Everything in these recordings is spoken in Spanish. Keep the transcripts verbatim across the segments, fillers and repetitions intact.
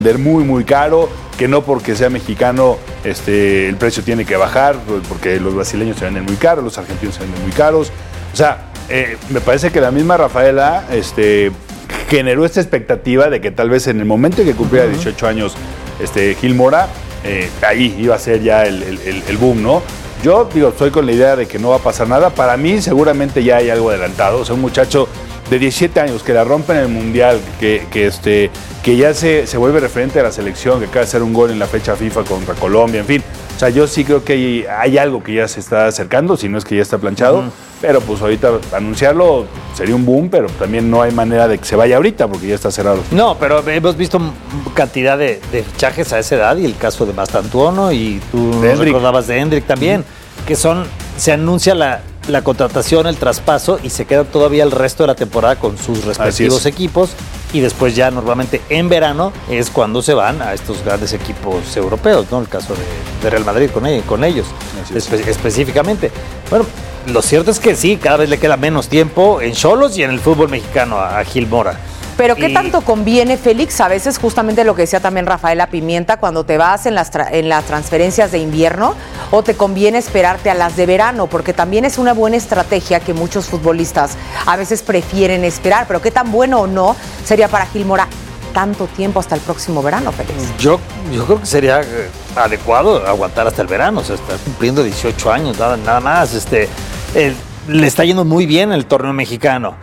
muy, muy caro, que no porque sea mexicano este, el precio tiene que bajar, porque los brasileños se venden muy caros, los argentinos se venden muy caros. O sea, eh, me parece que la misma Rafaela este, generó esta expectativa de que tal vez en el momento en que cumpliera dieciocho años este, Gil Mora, eh, ahí iba a ser ya el, el, el boom, ¿no? Yo, digo, estoy con la idea de que no va a pasar nada. Para mí, seguramente ya hay algo adelantado. O sea, un muchacho de diecisiete años que la rompe en el Mundial, que, que, este, que ya se, se vuelve referente a la selección, que acaba de hacer un gol en la fecha FIFA contra Colombia, en fin. O sea, yo sí creo que hay, hay algo que ya se está acercando, si no es que ya está planchado. Uh-huh. Pero pues ahorita anunciarlo sería un boom, pero también no hay manera de que se vaya ahorita porque ya está cerrado. No, pero hemos visto cantidad de, de fichajes a esa edad y el caso de Mastantuono y tú recordabas de Hendrick también, uh-huh. que son, se anuncia la, la contratación, el traspaso y se queda todavía el resto de la temporada con sus respectivos equipos y después ya normalmente en verano es cuando se van a estos grandes equipos europeos, ¿no? El caso de, de Real Madrid con, ellos, con ellos espe- específicamente. Bueno, lo cierto es que sí, cada vez le queda menos tiempo en Xolos y en el fútbol mexicano a, a Gil Mora. Pero ¿qué y... tanto conviene, Félix? A veces justamente lo que decía también Rafaela Pimienta, cuando te vas en las, tra- en las transferencias de invierno, o te conviene esperarte a las de verano, porque también es una buena estrategia que muchos futbolistas a veces prefieren esperar, pero ¿qué tan bueno o no sería para Gil Mora tanto tiempo hasta el próximo verano, Félix? Yo, yo creo que sería adecuado aguantar hasta el verano, o sea, está cumpliendo dieciocho años, nada, nada más. Este, eh, le está yendo muy bien el torneo mexicano,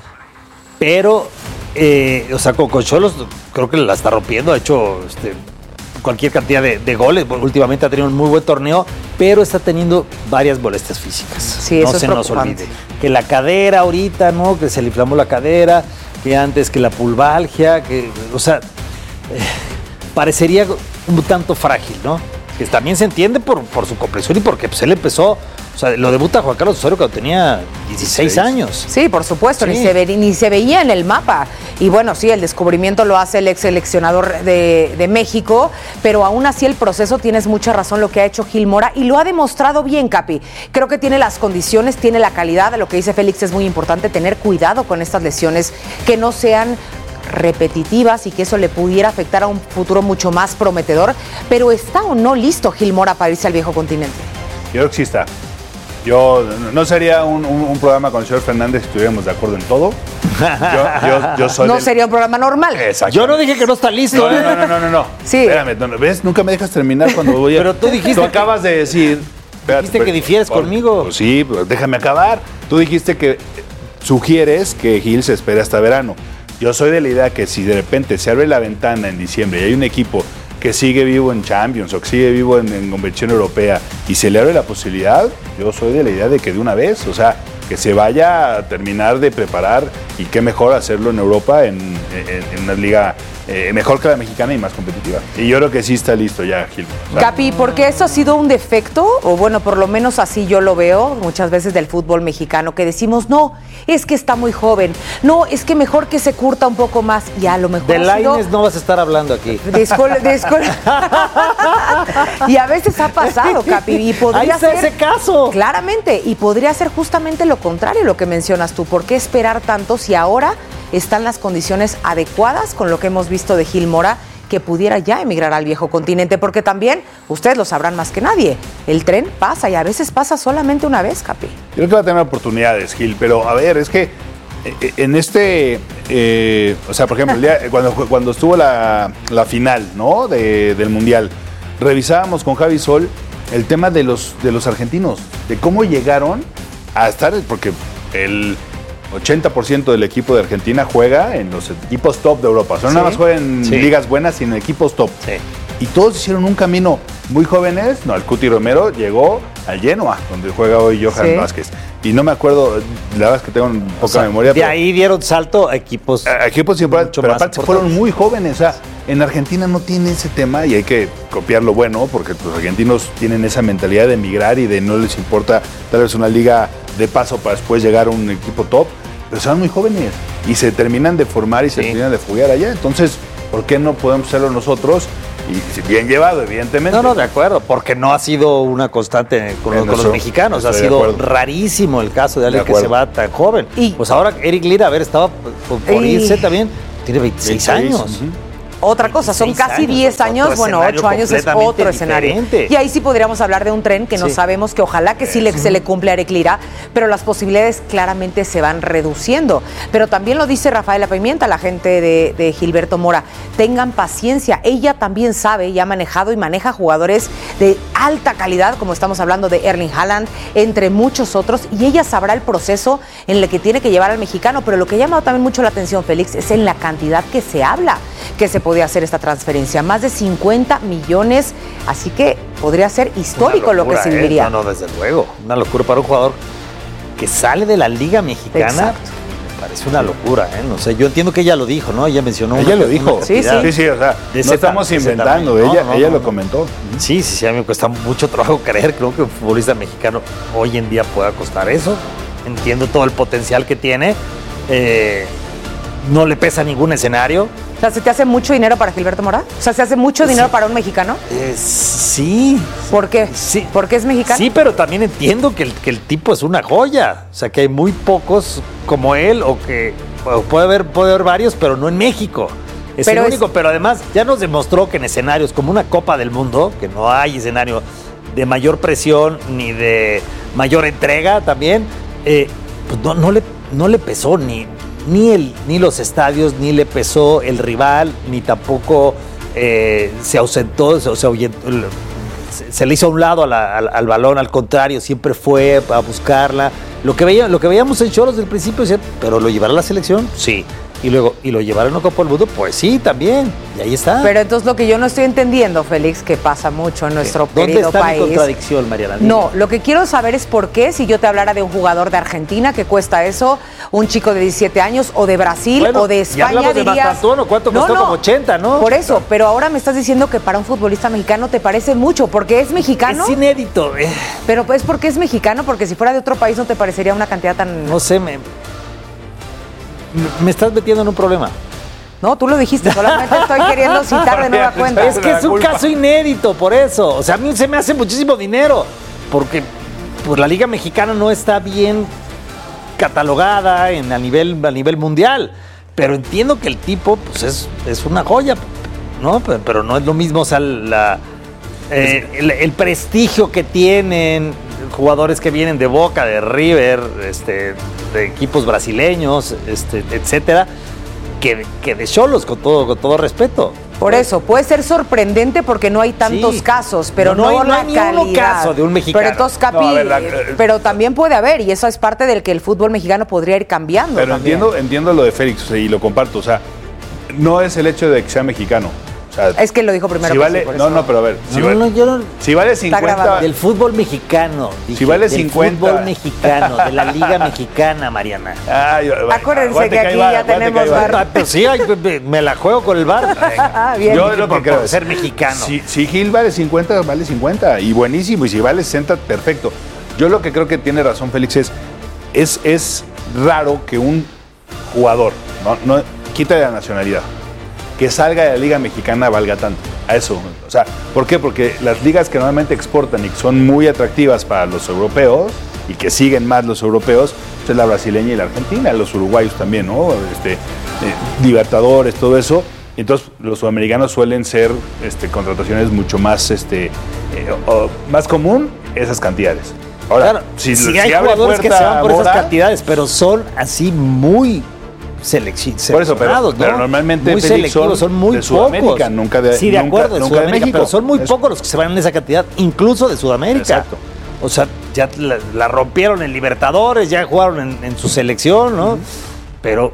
pero, eh, o sea, con Xolos creo que la está rompiendo, ha hecho este, cualquier cantidad de, de goles, últimamente ha tenido un muy buen torneo, pero está teniendo varias molestias físicas. Sí, no eso se es nos olvide. Que la cadera ahorita, ¿no? Que se le inflamó la cadera, que antes que la pulvalgia, que, o sea, eh, parecería un tanto frágil, ¿no? Que también se entiende por, por su complexión y porque pues, él empezó, o sea, lo debuta Juan Carlos Osorio cuando tenía dieciséis años. Sí, por supuesto, sí. Ni, se ve, ni se veía en el mapa. Y bueno, sí, el descubrimiento lo hace el ex seleccionador de, de México, pero aún así el proceso, tienes mucha razón, lo que ha hecho Gil Mora, y lo ha demostrado bien, Capi. Creo que tiene las condiciones, tiene la calidad, lo que dice Félix es muy importante, tener cuidado con estas lesiones, que no sean repetitivas y que eso le pudiera afectar a un futuro mucho más prometedor. Pero ¿está o no listo Gil Mora para irse al viejo continente? Yo creo que sí está. Yo no sería un, un, un programa con el señor Fernández si estuviéramos de acuerdo en todo. Yo, yo, yo soy no del... sería un programa normal. Yo no dije que no está listo. No, no, no, no, no, no. Sí. Espérame, no, ¿ves? Nunca me dejas terminar cuando voy a... Pero tú dijiste Tú acabas de decir... Espérate, dijiste que difieres por, conmigo. Pues sí, pero déjame acabar. Tú dijiste que sugieres que Gil se espere hasta verano. Yo soy de la idea que si de repente se abre la ventana en diciembre y hay un equipo que sigue vivo en Champions o que sigue vivo en, en competición europea y se le abre la posibilidad, yo soy de la idea de que de una vez, o sea, que se vaya a terminar de preparar y qué mejor hacerlo en Europa en, en, en una liga eh, mejor que la mexicana y más competitiva. Y yo creo que sí está listo ya, Gil. O sea, Capi, porque eso ha sido un defecto, o bueno, por lo menos así yo lo veo muchas veces del fútbol mexicano, que decimos, no, es que está muy joven, no, es que mejor que se curta un poco más, y a lo mejor de ha sido... Lainez no vas a estar hablando aquí. De escuela, de escuela. Y a veces ha pasado, Capi, y podría Ahí está ser... ese caso. Claramente, y podría ser justamente lo contrario lo que mencionas tú. ¿Por qué esperar tanto si ahora están las condiciones adecuadas con lo que hemos visto de Gil Mora, que pudiera ya emigrar al viejo continente? Porque también, ustedes lo sabrán más que nadie, el tren pasa y a veces pasa solamente una vez, Capi. Yo creo que va a tener oportunidades, Gil, pero a ver, es que en este, eh, o sea, por ejemplo, el día, cuando, cuando estuvo la, la final, ¿no? De, del Mundial, revisábamos con Javi Sol el tema de los, de los argentinos, de cómo llegaron a estar, porque el ochenta por ciento del equipo de Argentina juega en los equipos top de Europa. O sea, no sí. nada más juegan en sí. ligas buenas, sino en equipos top. Sí. Y todos hicieron un camino muy jóvenes. No, el Cuti Romero llegó al Genoa, donde juega hoy Johan sí. Vázquez. Y no me acuerdo, la verdad es que tengo poca o sea, memoria. De pero, ahí dieron salto a equipos. a equipos importantes, pero aparte importantes. fueron muy jóvenes. O sea, en Argentina no tiene ese tema y hay que copiar lo bueno, porque los argentinos tienen esa mentalidad de emigrar y de no les importa tal vez una liga de paso para después llegar a un equipo top. Pero son muy jóvenes y se terminan de formar y se sí. terminan de fugar allá. Entonces, ¿por qué no podemos hacerlo nosotros? Y bien llevado, evidentemente. No, no, de acuerdo, porque no ha sido una constante con, los, con los mexicanos. Ha sido rarísimo el caso de alguien de que se va tan joven. Y pues ahora Eric Lira, a ver, estaba por, por irse también, tiene veintiséis años. Uh-huh. otra cosa, son casi años, diez años, bueno, ocho años es otro escenario. Diferente. Y ahí sí podríamos hablar de un tren que no sí. sabemos, que ojalá que sí le, se le cumple a Eric Lira, pero las posibilidades claramente se van reduciendo. Pero también lo dice Rafaela Pimienta, la gente de, de Gilberto Mora, tengan paciencia, ella también sabe y ha manejado y maneja jugadores de alta calidad, como estamos hablando de Erling Haaland, entre muchos otros, y ella sabrá el proceso en el que tiene que llevar al mexicano, pero lo que ha llamado también mucho la atención, Félix, es en la cantidad que se habla que se podía hacer esta transferencia, más de cincuenta millones, así que podría ser histórico locura, lo que se viviría. ¿eh? No, no, desde luego, una locura para un jugador que sale de la Liga Mexicana. Exacto. Me parece una locura, ¿eh? No sé, yo entiendo que ella lo dijo, ¿no? Ella mencionó. Ella una, lo dijo. Sí, sí. Sí, sí, o sea, no estamos inventando, no, ella, no, ella no, lo no. comentó. Sí, sí, sí, a mí me cuesta mucho trabajo creer, creo que un futbolista mexicano hoy en día pueda costar eso. Entiendo todo el potencial que tiene, eh, no le pesa ningún escenario. O sea, ¿se te hace mucho dinero para Gilberto Mora? O sea, ¿se hace mucho Sí. dinero para un mexicano? Eh, sí. ¿Por qué? Sí. ¿Porque es mexicano? Sí, pero también entiendo que el, que el tipo es una joya. O sea, que hay muy pocos como él, o que o puede haber, puede haber varios, pero no en México. Es Pero el es- único, pero además ya nos demostró que en escenarios como una Copa del Mundo, que no hay escenario de mayor presión ni de mayor entrega también, eh, pues no, no, le, no le pesó ni, ni, el, ni los estadios, ni le pesó el rival, ni tampoco eh, se ausentó, se, se, ahuyentó, se, se le hizo a un lado a la- al, al balón, al contrario, siempre fue a buscarla. Lo que, veía, lo que veíamos en Cholos del principio, decía, pero ¿lo llevará a la selección? Sí. Y luego, ¿y lo llevará a una Copa del Mundo? Pues sí, también. Y ahí está. Pero entonces lo que yo no estoy entendiendo, Félix, que pasa mucho en nuestro ¿Dónde querido está país. mi contradicción, Mariana? No, lo que quiero saber es por qué, si yo te hablara de un jugador de Argentina que cuesta eso, un chico de diecisiete años, o de Brasil, Bueno, o de ya España, hablamos de dirías... Mastantuono, ¿cuánto costó? Como ochenta, ¿no? Por eso, pero ahora me estás diciendo que para un futbolista mexicano te parece mucho, porque es mexicano, Es inédito. eh. pero pues porque es mexicano, porque si fuera de otro país no te parecería una cantidad tan... No sé, me, me estás metiendo en un problema. No, tú lo dijiste, solamente estoy queriendo citar de nueva cuenta. Es que es un caso inédito, por eso. O sea, a mí se me hace muchísimo dinero, porque pues, la Liga Mexicana no está bien catalogada en, a, nivel, a nivel mundial. Pero entiendo que el tipo pues, es, es una joya, ¿no? Pero, pero no es lo mismo, o sea, la, eh, el, el prestigio que tienen jugadores que vienen de Boca, de River, este, de equipos brasileños, este, etcétera, que, que de Xolos, con todo, con todo respeto. Por eso, puede ser sorprendente porque no hay tantos Sí. casos, pero No, no, no hay- no la hay ni uno calidad. caso de un mexicano. Pero entonces, Capi, No, a ver, la- eh, pero también puede haber, y eso es parte del que el fútbol mexicano podría ir cambiando. Pero también. entiendo, entiendo lo de Félix, o sea, y lo comparto. O sea, no es el hecho de que sea mexicano. O sea, Es que lo dijo primero. si que vale, sí, por no, eso. no, pero a ver, si, No, vale, no, yo no- si vale grabado. cincuenta, Del fútbol mexicano. dije, Si vale del cincuenta. fútbol mexicano, de la Liga Mexicana, Mariana. Ah, yo- Acuérdense aguante que hay aquí bar, ya aguante que tenemos hay bar. bar. Ah, pues sí, ay, me- me la juego con el bar. Ah, bien. Yo lo que por, creo por es- ser mexicano. Si, si Gil vale cincuenta, vale cincuenta. Y buenísimo. Y si vale sesenta, perfecto. Yo lo que creo que tiene razón Félix es, es, es raro que un jugador, no, no, quita de la nacionalidad, que salga de la Liga Mexicana valga tanto. A eso. O sea, ¿por qué? Porque las ligas que normalmente exportan y que son muy atractivas para los europeos y que siguen más los europeos, pues es la brasileña y la argentina, los uruguayos también, ¿no? Este, eh, Libertadores, todo eso. Entonces, los sudamericanos suelen ser este, contrataciones mucho más, este, eh, o- más común esas cantidades. Ahora, Claro, si, sí si hay abre jugadores que se puerta van por esas Mora, cantidades, pero son así muy selec- Por eso, pero- seleccionados, ¿no? pero normalmente, muy Félix, selectivos, son son muy de Sudamérica, pocos. nunca de- sí, de nunca- acuerdo, de nunca de Sudamérica, México. pero son muy Eso. pocos los que se van en esa cantidad, incluso de Sudamérica. Exacto. O sea, ya la, la rompieron en Libertadores, ya jugaron en, en su selección, ¿no? Pero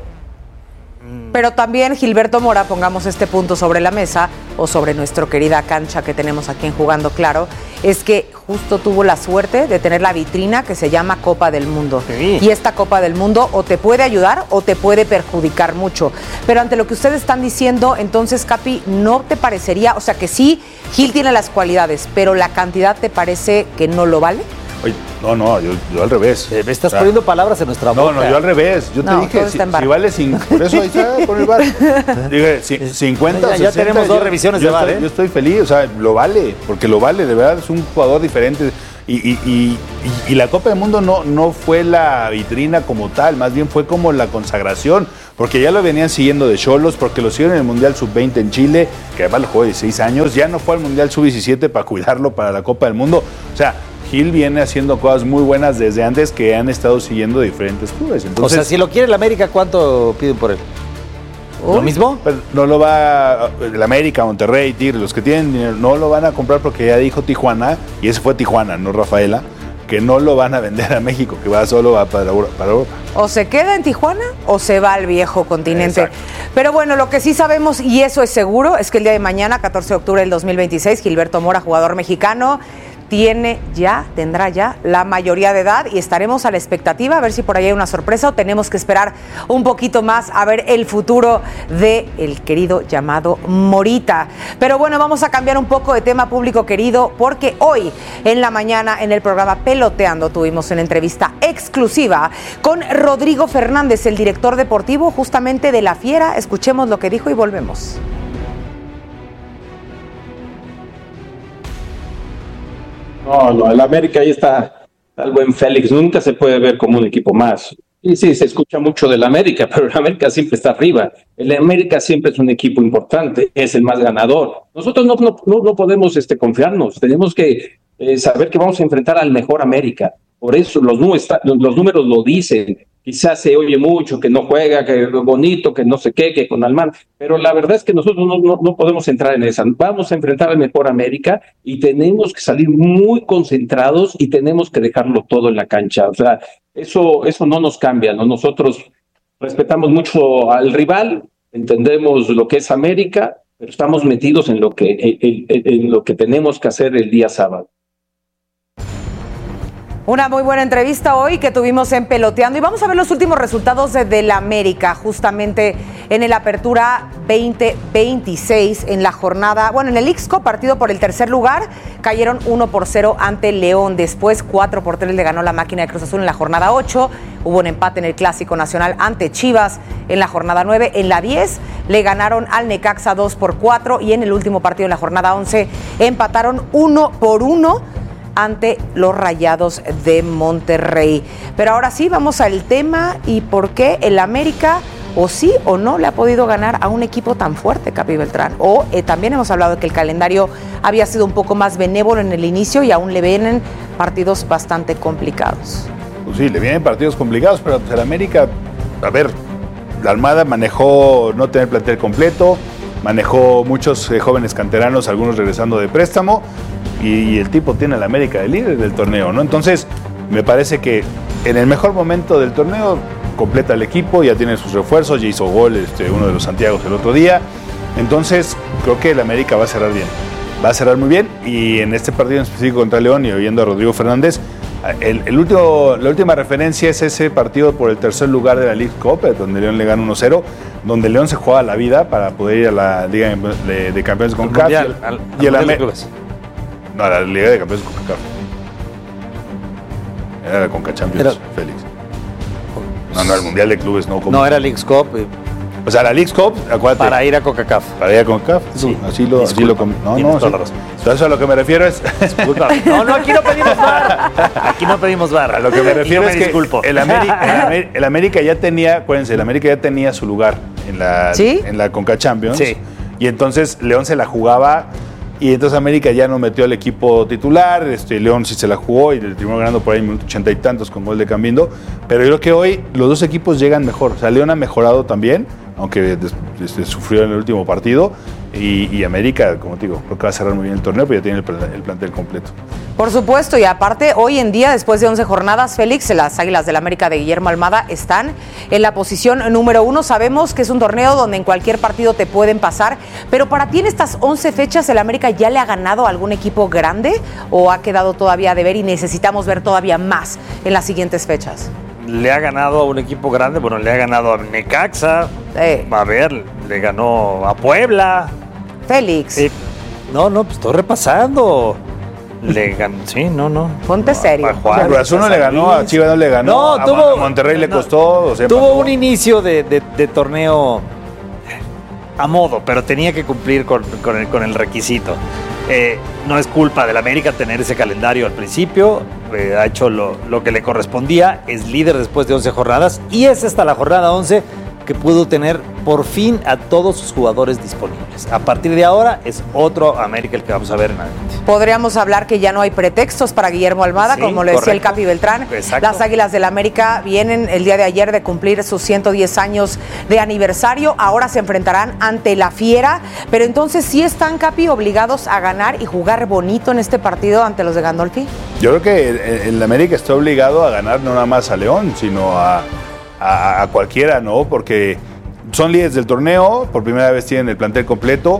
Pero también Gilberto Mora, pongamos este punto sobre la mesa, o sobre nuestra querida cancha que tenemos aquí en Jugando Claro, es que justo tuvo la suerte de tener la vitrina que se llama Copa del Mundo. Sí. Y esta Copa del Mundo o te puede ayudar o te puede perjudicar mucho. Pero ante lo que ustedes están diciendo, entonces, Capi, ¿no te parecería, o sea que sí, Gil tiene las cualidades, pero la cantidad te parece que no lo vale? Oye, no, no, yo, yo al revés. eh, me estás O sea, poniendo palabras en nuestra boca. No, no, yo al revés. Yo te No, dije, todo si, está en bar. si vale cin- por eso ahí está con el bar. Dije, ci- cincuenta, Ya- ya sesenta, tenemos dos yo- revisiones yo de VAR, estoy, ¿eh? Yo estoy feliz, o sea, lo vale, porque lo vale, de verdad, es un jugador diferente. Y, y, y, y- y la Copa del Mundo no, no fue la vitrina como tal, más bien fue como la consagración. porque ya lo venían siguiendo de Xolos, porque lo siguieron en el Mundial sub veinte en Chile, que además lo jugó de dieciséis años, ya no fue al Mundial sub diecisiete para cuidarlo para la Copa del Mundo. O sea, Gil viene haciendo cosas muy buenas desde antes que han estado siguiendo diferentes clubes. Entonces, o sea, si lo quiere el América, ¿cuánto piden por él? ¿Lo mismo? Pues no lo va el América, Monterrey, Tigres, los que tienen dinero, no lo van a comprar porque ya dijo Tijuana, y ese fue Tijuana, no Rafaela, que no lo van a vender a México, que va solo a para Europa. O se queda en Tijuana o se va al viejo continente. Exacto. Pero bueno, lo que sí sabemos, y eso es seguro, es que el día de mañana, catorce de octubre del dos mil veintiséis, Gilberto Mora, jugador mexicano, tiene ya, tendrá ya la mayoría de edad y estaremos a la expectativa a ver si por ahí hay una sorpresa o tenemos que esperar un poquito más a ver el futuro de el querido llamado Morita. Pero bueno, vamos a cambiar un poco de tema, público querido, porque hoy en la mañana en el programa Peloteando tuvimos una entrevista exclusiva con Rodrigo Fernández, el director deportivo justamente de La Fiera. Escuchemos lo que dijo y volvemos. No, no, el América ahí está, el buen Félix, nunca se puede ver como un equipo más. Y sí, se escucha mucho del América, pero el América siempre está arriba. El América siempre es un equipo importante, es el más ganador. Nosotros no, no, no, no podemos este, confiarnos, tenemos que eh, saber que vamos a enfrentar al mejor América. Por eso los, los números lo dicen. Quizás se oye mucho que no juega, que bonito, que no sé qué, que con Almán, pero la verdad es que nosotros no, no, no podemos entrar en esa. Vamos a enfrentar al mejor América y tenemos que salir muy concentrados y tenemos que dejarlo todo en la cancha. O sea, eso, eso no nos cambia, ¿no? Nosotros respetamos mucho al rival, entendemos lo que es América, pero estamos metidos en lo que, en, en, en lo que tenemos que hacer el día sábado. Una muy buena entrevista hoy que tuvimos en Peloteando y vamos a ver los últimos resultados de, de la América justamente en el Apertura veinte veintiséis en la jornada, bueno, en el Ixco, partido por el tercer lugar, cayeron uno por cero ante León, después cuatro por tres le ganó la máquina de Cruz Azul en la jornada ocho, hubo un empate en el Clásico Nacional ante Chivas en la jornada nueve, en la diez le ganaron al Necaxa dos por cuatro y en el último partido en la jornada once empataron uno por uno ante los Rayados de Monterrey. Pero ahora sí, vamos al tema y por qué el América o sí o no le ha podido ganar a un equipo tan fuerte, Capi Beltrán. O eh, también hemos hablado de que el calendario había sido un poco más benévolo en el inicio y aún le vienen partidos bastante complicados. Pues sí, le vienen partidos complicados, pero pues el América, a ver, la Almada manejó no tener plantel completo, manejó muchos eh, jóvenes canteranos, algunos regresando de préstamo, y el tipo tiene al América de líder del torneo, ¿no? Entonces, me parece que en el mejor momento del torneo completa el equipo, ya tiene sus refuerzos, ya hizo gol este, uno de los Santiagos el otro día. Entonces, creo que el América va a cerrar bien. Va a cerrar muy bien, y en este partido en específico contra León, y oyendo a Rodrigo Fernández, el, el último, la última referencia es ese partido por el tercer lugar de la League Cup, donde León le gana uno cero, donde León se juega la vida para poder ir a la Liga de, de Campeones con CONCACAF. Mundial, al, al y el América. No, la Liga de Campeones con CONCACAF. Era la Conca Champions, era... Félix. No, no, el Mundial de Clubes no. No, era Leagues Cup. O sea, la Leagues Cup, acuérdate. Para ir a CONCACAF. Para ir a CONCACAF. Sí. Así lo... Así lo no, no, sí. Entonces a lo que me refiero es... No, no, aquí no pedimos bar. Aquí no pedimos bar. A lo que me refiero me es disculpo. que el América, el, el América ya tenía, acuérdense, el América ya tenía su lugar en la, ¿Sí? en la Conca Champions. Sí. Y entonces León se la jugaba... Y entonces América ya no metió al equipo titular, este, León sí se la jugó y le terminó ganando por ahí minuto ochenta y tantos con gol de Cambindo. Pero yo creo que hoy los dos equipos llegan mejor. O sea, León ha mejorado también, aunque este, sufrió en el último partido. Y, y América, como te digo, creo que va a cerrar muy bien el torneo, pero ya tiene el, el plantel completo. Por supuesto, y aparte, hoy en día, después de once jornadas, Félix, las Águilas del América de Guillermo Almada están en la posición número uno. Sabemos que es un torneo donde en cualquier partido te pueden pasar, pero para ti en estas once fechas, ¿el América ya le ha ganado a algún equipo grande o ha quedado todavía de ver y necesitamos ver todavía más en las siguientes fechas? Le ha ganado a un equipo grande, bueno, le ha ganado a Necaxa, eh. a ver, le ganó a Puebla. Félix. Eh, no, no, pues estoy repasando. Le ganó, sí, no, no. Ponte no, serio. A Cruz Azul no le ganó, a Chivas no le ganó, no, a, tuvo, a Monterrey le no, costó. O sea, tuvo pasó. un inicio de, de, de torneo a modo, pero tenía que cumplir con, con, el, con el requisito. Eh, no es culpa del América tener ese calendario al principio, eh, ha hecho lo, lo que le correspondía, es líder después de once jornadas y es hasta la jornada once que pudo tener por fin a todos sus jugadores disponibles. A partir de ahora es otro América el que vamos a ver en adelante. Podríamos hablar que ya no hay pretextos para Guillermo Almada, sí, como lo decía correcto. El Capi Beltrán. Exacto. Las Águilas del América vienen el día de ayer de cumplir sus ciento diez años de aniversario. Ahora se enfrentarán ante la Fiera, pero entonces sí están, Capi, obligados a ganar y jugar bonito en este partido ante los de Gandolfi. Yo creo que el, el América está obligado a ganar no nada más a León, sino a A, a cualquiera, ¿no? Porque son líderes del torneo, por primera vez tienen el plantel completo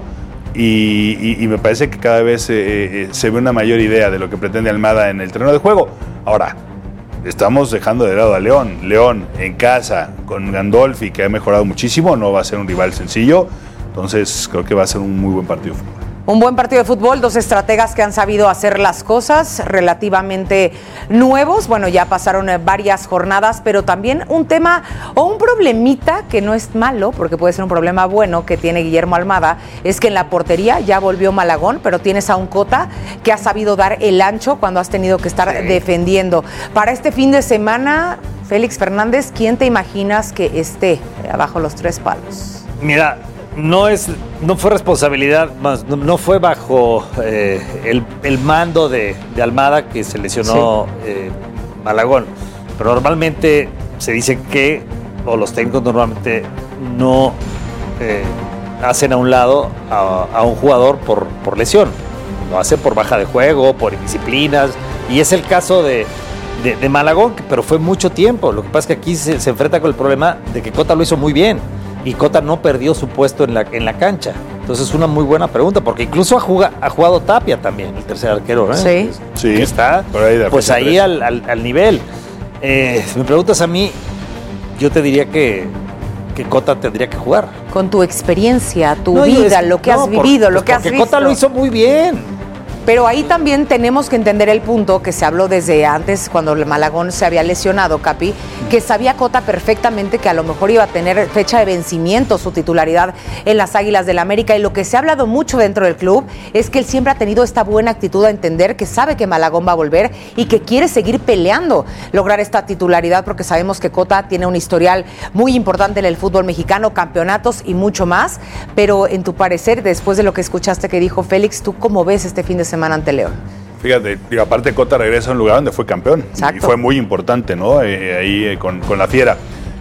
y, y, y me parece que cada vez eh, eh, se ve una mayor idea de lo que pretende Almada en el terreno de juego. Ahora, estamos dejando de lado a León. León en casa con Gandolfi, que ha mejorado muchísimo, no va a ser un rival sencillo, entonces creo que va a ser un muy buen partido de fútbol. Un buen partido de fútbol, dos estrategas que han sabido hacer las cosas relativamente nuevos. Bueno, ya pasaron varias jornadas, pero también un tema o un problemita que no es malo, porque puede ser un problema bueno que tiene Guillermo Almada, es que en la portería ya volvió Malagón, pero tienes a un Cota que ha sabido dar el ancho cuando has tenido que estar sí. defendiendo. Para este fin de semana, Félix Fernández, ¿quién te imaginas que esté abajo los tres palos? Mira, No es, no fue responsabilidad, más, no, no fue bajo eh, el, el mando de, de Almada que se lesionó sí. eh, Malagón. Pero normalmente se dice que, o los técnicos normalmente no eh, hacen a un lado a, a un jugador por, por lesión. Lo hacen por baja de juego, por indisciplinas. Y es el caso de, de, de Malagón, pero fue mucho tiempo. Lo que pasa es que aquí se, se enfrenta con el problema de que Cota lo hizo muy bien. Y Cota no perdió su puesto en la, en la cancha. Entonces es una muy buena pregunta, porque incluso ha, juga, ha jugado Tapia también, el tercer arquero, ¿eh? Sí. Sí. Que está ahí pues ahí al, al, al nivel. Eh, si me preguntas a mí, yo te diría que, que Cota tendría que jugar. Con tu experiencia, tu no, vida, es, lo que no, has vivido, por, lo pues que has porque visto. Cota lo hizo muy bien. Pero ahí también tenemos que entender el punto que se habló desde antes, cuando el Malagón se había lesionado, Capi, que sabía Cota perfectamente que a lo mejor iba a tener fecha de vencimiento su titularidad en las Águilas del América. Y lo que se ha hablado mucho dentro del club es que él siempre ha tenido esta buena actitud a entender que sabe que Malagón va a volver y que quiere seguir peleando, lograr esta titularidad, porque sabemos que Cota tiene un historial muy importante en el fútbol mexicano, campeonatos y mucho más. Pero en tu parecer, después de lo que escuchaste que dijo Félix, ¿tú cómo ves este fin de semana semana ante León? Fíjate, digo, aparte Cota regresa a un lugar donde fue campeón. Exacto. Y fue muy importante, ¿no? Eh, ahí eh, con, con la Fiera.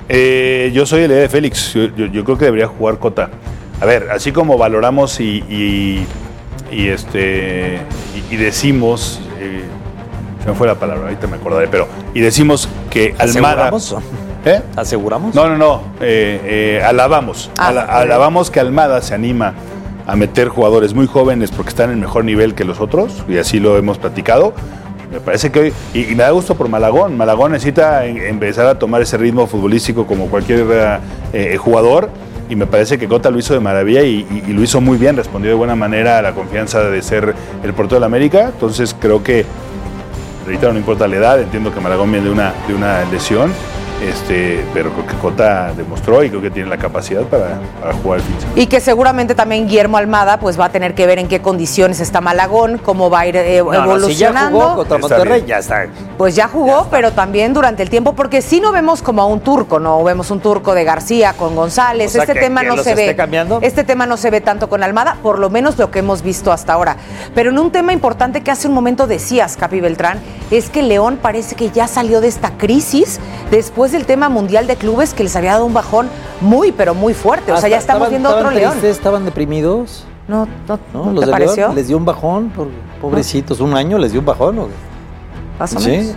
Eh, yo soy el de Félix, yo, yo, yo creo que debería jugar Cota. A ver, así como valoramos y, y, y este y, y decimos, eh, se me fue la palabra, ahorita me acordaré, pero y decimos que Almada. ¿Aseguramos? ¿Eh? ¿Aseguramos? No, no, no. Eh, eh, alabamos. Ah, Ala, alabamos que Almada se anima a meter jugadores muy jóvenes porque están en el mejor nivel que los otros, y así lo hemos platicado. Me parece que hoy, y, y me da gusto por Malagón. Malagón necesita en, empezar a tomar ese ritmo futbolístico como cualquier eh, jugador, y me parece que Cota lo hizo de maravilla y, y, y lo hizo muy bien, respondió de buena manera a la confianza de ser el portero de la América. Entonces creo que, reitero, no importa la edad, entiendo que Malagón viene de una, de una lesión. Este, pero creo que Cota demostró y creo que tiene la capacidad para, para jugar el fin. Y que seguramente también Guillermo Almada pues va a tener que ver en qué condiciones está Malagón, cómo va a ir eh, no, evolucionando. No, si ya jugó contra Monterrey, ya está. Pues ya jugó, ya pero también durante el tiempo, porque sí no vemos como a un turco, no vemos un turco de García con González. O sea, este que, tema que no se ve. Cambiando. Este tema no se ve tanto con Almada, por lo menos lo que hemos visto hasta ahora. Pero en un tema importante que hace un momento decías, Capi Beltrán, es que León parece que ya salió de esta crisis después del tema mundial de clubes que les había dado un bajón muy, pero muy fuerte. O sea, ya estamos estaban, viendo otro estaban León. Tristes, ¿estaban deprimidos? No, no, ¿No? ¿no Los te de pareció? León les dio un bajón, por, pobrecitos, un año les dio un bajón. ¿O? Más o ¿Sí? menos.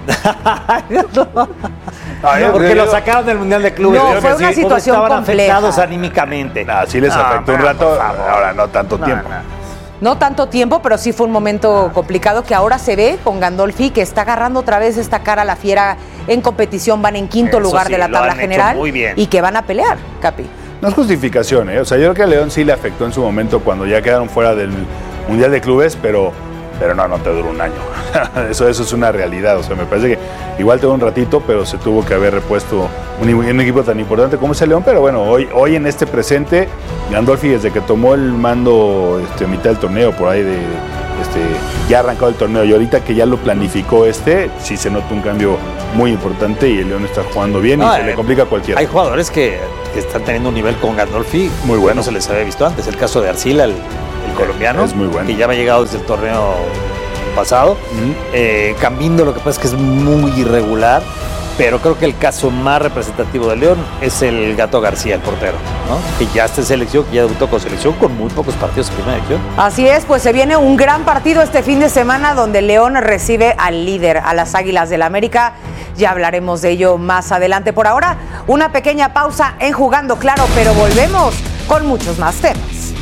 no, porque lo sacaron del mundial de clubes. No, fue una sí, situación estaban compleja. afectados anímicamente. Ah, sí les no, afectó no, un rato, no, ahora no tanto no, tiempo. No. No tanto tiempo, pero sí fue un momento complicado que ahora se ve con Gandolfi, que está agarrando otra vez esta cara a la Fiera en competición. Van en quinto Eso lugar sí, de la lo tabla han general hecho muy bien. Y que van a pelear, Capi. No es justificación, ¿eh? O sea, yo creo que a León sí le afectó en su momento cuando ya quedaron fuera del Mundial de Clubes, pero, pero no, no te duró un año. eso, eso es una realidad. O sea, me parece que igual te duró un ratito, pero se tuvo que haber repuesto un, un equipo tan importante como es el León. Pero bueno, hoy, hoy en este presente, Gandolfi, desde que tomó el mando este, a mitad del torneo, por ahí de este, ya ha arrancado el torneo y ahorita que ya lo planificó este, sí se nota un cambio muy importante y el León está jugando bien no, y se eh, le complica a cualquiera. Hay jugadores que, que están teniendo un nivel con Gandolfi muy bueno, no se les había visto antes. El caso de Arcila, el, el colombiano, es muy bueno, que ya había llegado desde el torneo pasado. Uh-huh. eh, Cambindo, lo que pasa es que es muy irregular, pero creo que el caso más representativo de León es el Gato García, el portero, ¿no? Que ya está en selección, que ya debutó con selección con muy pocos partidos en primera división. Así es, pues se viene un gran partido este fin de semana donde León recibe al líder, a las Águilas del América. Ya hablaremos de ello más adelante. Por ahora, una pequeña pausa en Jugando Claro, pero volvemos con muchos más temas.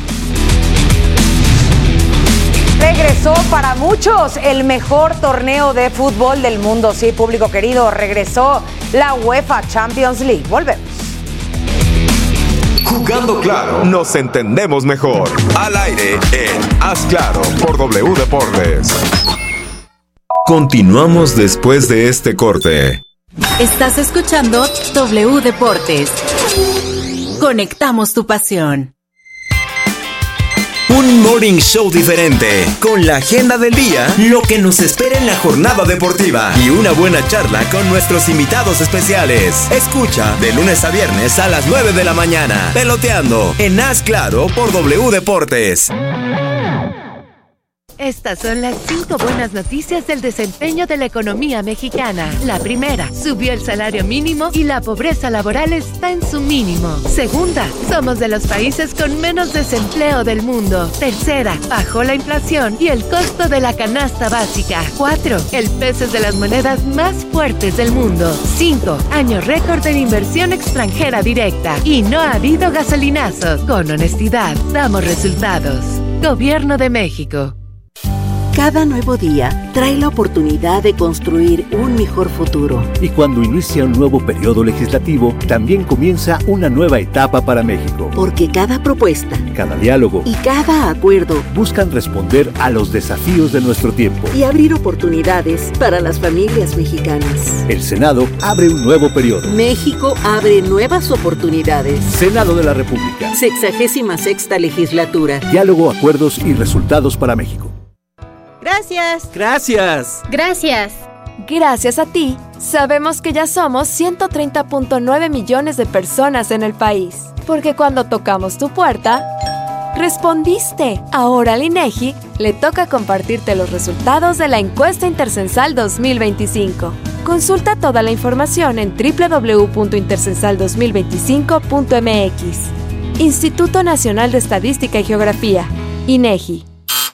Regresó para muchos el mejor torneo de fútbol del mundo. Sí, público querido, regresó la UEFA Champions League. Volvemos. Jugando Claro, nos entendemos mejor. Al aire en Haz Claro por W Deportes. Continuamos después de este corte. Estás escuchando W Deportes. Conectamos tu pasión. Un morning show diferente, con la agenda del día, lo que nos espera en la jornada deportiva y una buena charla con nuestros invitados especiales. Escucha de lunes a viernes a las nueve de la mañana, Peloteando en Haz Claro por W Deportes. Estas son las cinco buenas noticias del desempeño de la economía mexicana. La primera, subió el salario mínimo y la pobreza laboral está en su mínimo. Segunda, somos de los países con menos desempleo del mundo. Tercera, bajó la inflación y el costo de la canasta básica. Cuatro, el peso es de las monedas más fuertes del mundo. Cinco, año récord en inversión extranjera directa. Y no ha habido gasolinazos. Con honestidad, damos resultados. Gobierno de México. Cada nuevo día trae la oportunidad de construir un mejor futuro. Y cuando inicia un nuevo periodo legislativo, también comienza una nueva etapa para México. Porque cada propuesta, cada diálogo y cada acuerdo buscan responder a los desafíos de nuestro tiempo y abrir oportunidades para las familias mexicanas. El Senado abre un nuevo periodo. México abre nuevas oportunidades. Senado de la República. Sexagésima sexta legislatura. Diálogo, acuerdos y resultados para México. Gracias. Gracias. Gracias. Gracias a ti, sabemos que ya somos ciento treinta punto nueve millones de personas en el país. Porque cuando tocamos tu puerta, respondiste. Ahora al INEGI le toca compartirte los resultados de la encuesta intercensal dos mil veinticinco. Consulta toda la información en doble u doble u doble u punto intercensal dos mil veinticinco punto m x. Instituto Nacional de Estadística y Geografía, INEGI.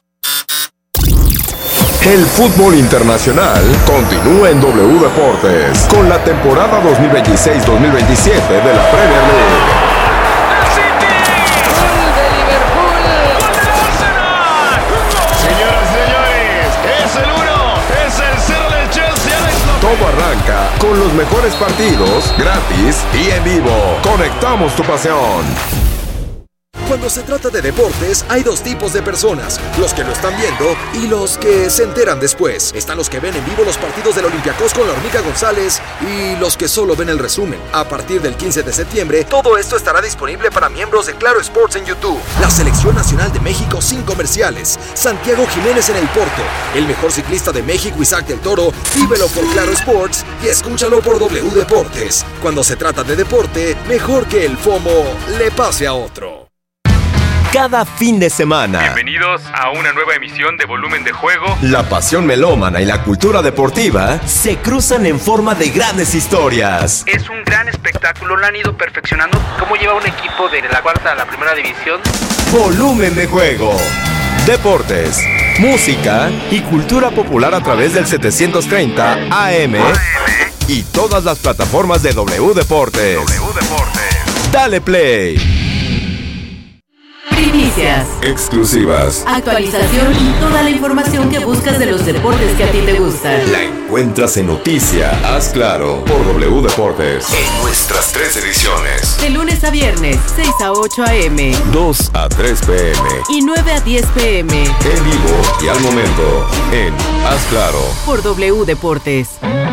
El fútbol internacional continúa en W Deportes con la temporada dos mil veintiséis dos mil veintisiete de la Premier League. ¡El City! ¡Gol de Liverpool! ¡Gol del Arsenal! Señoras y señores, es el uno, es el cero del Chelsea. Alex López. Todo arranca con los mejores partidos, gratis y en vivo. Conectamos tu pasión. Cuando se trata de deportes, hay dos tipos de personas, los que lo están viendo y los que se enteran después. Están los que ven en vivo los partidos del Olympiacos con la Hormiga González y los que solo ven el resumen. A partir del quince de septiembre, todo esto estará disponible para miembros de Claro Sports en YouTube. La Selección Nacional de México sin comerciales. Santiago Jiménez en el Porto. El mejor ciclista de México, Isaac del Toro. Vívelo por Claro Sports y escúchalo por W Deportes. Cuando se trata de deporte, mejor que el FOMO le pase a otro. Cada fin de semana. Bienvenidos a una nueva emisión de Volumen de Juego. La pasión melómana y la cultura deportiva se cruzan en forma de grandes historias. Es un gran espectáculo, lo han ido perfeccionando. ¿Cómo lleva un equipo de la cuarta a la primera división? Volumen de Juego. Deportes, música y cultura popular a través del setecientos treinta A M y todas las plataformas de W Deportes. W Deportes. Dale play. Primicias, exclusivas, actualización y toda la información que buscas de los deportes que a ti te gustan. La encuentras en Noticia, Haz Claro, por W Deportes. En nuestras tres ediciones. De lunes a viernes, seis a ocho a m, dos a tres p m y nueve a diez p m. En vivo y al momento, en Haz Claro, por W Deportes.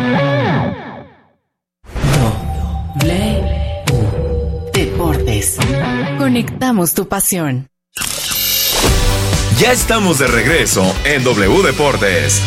W Deportes. Conectamos tu pasión. Ya estamos de regreso en W Deportes.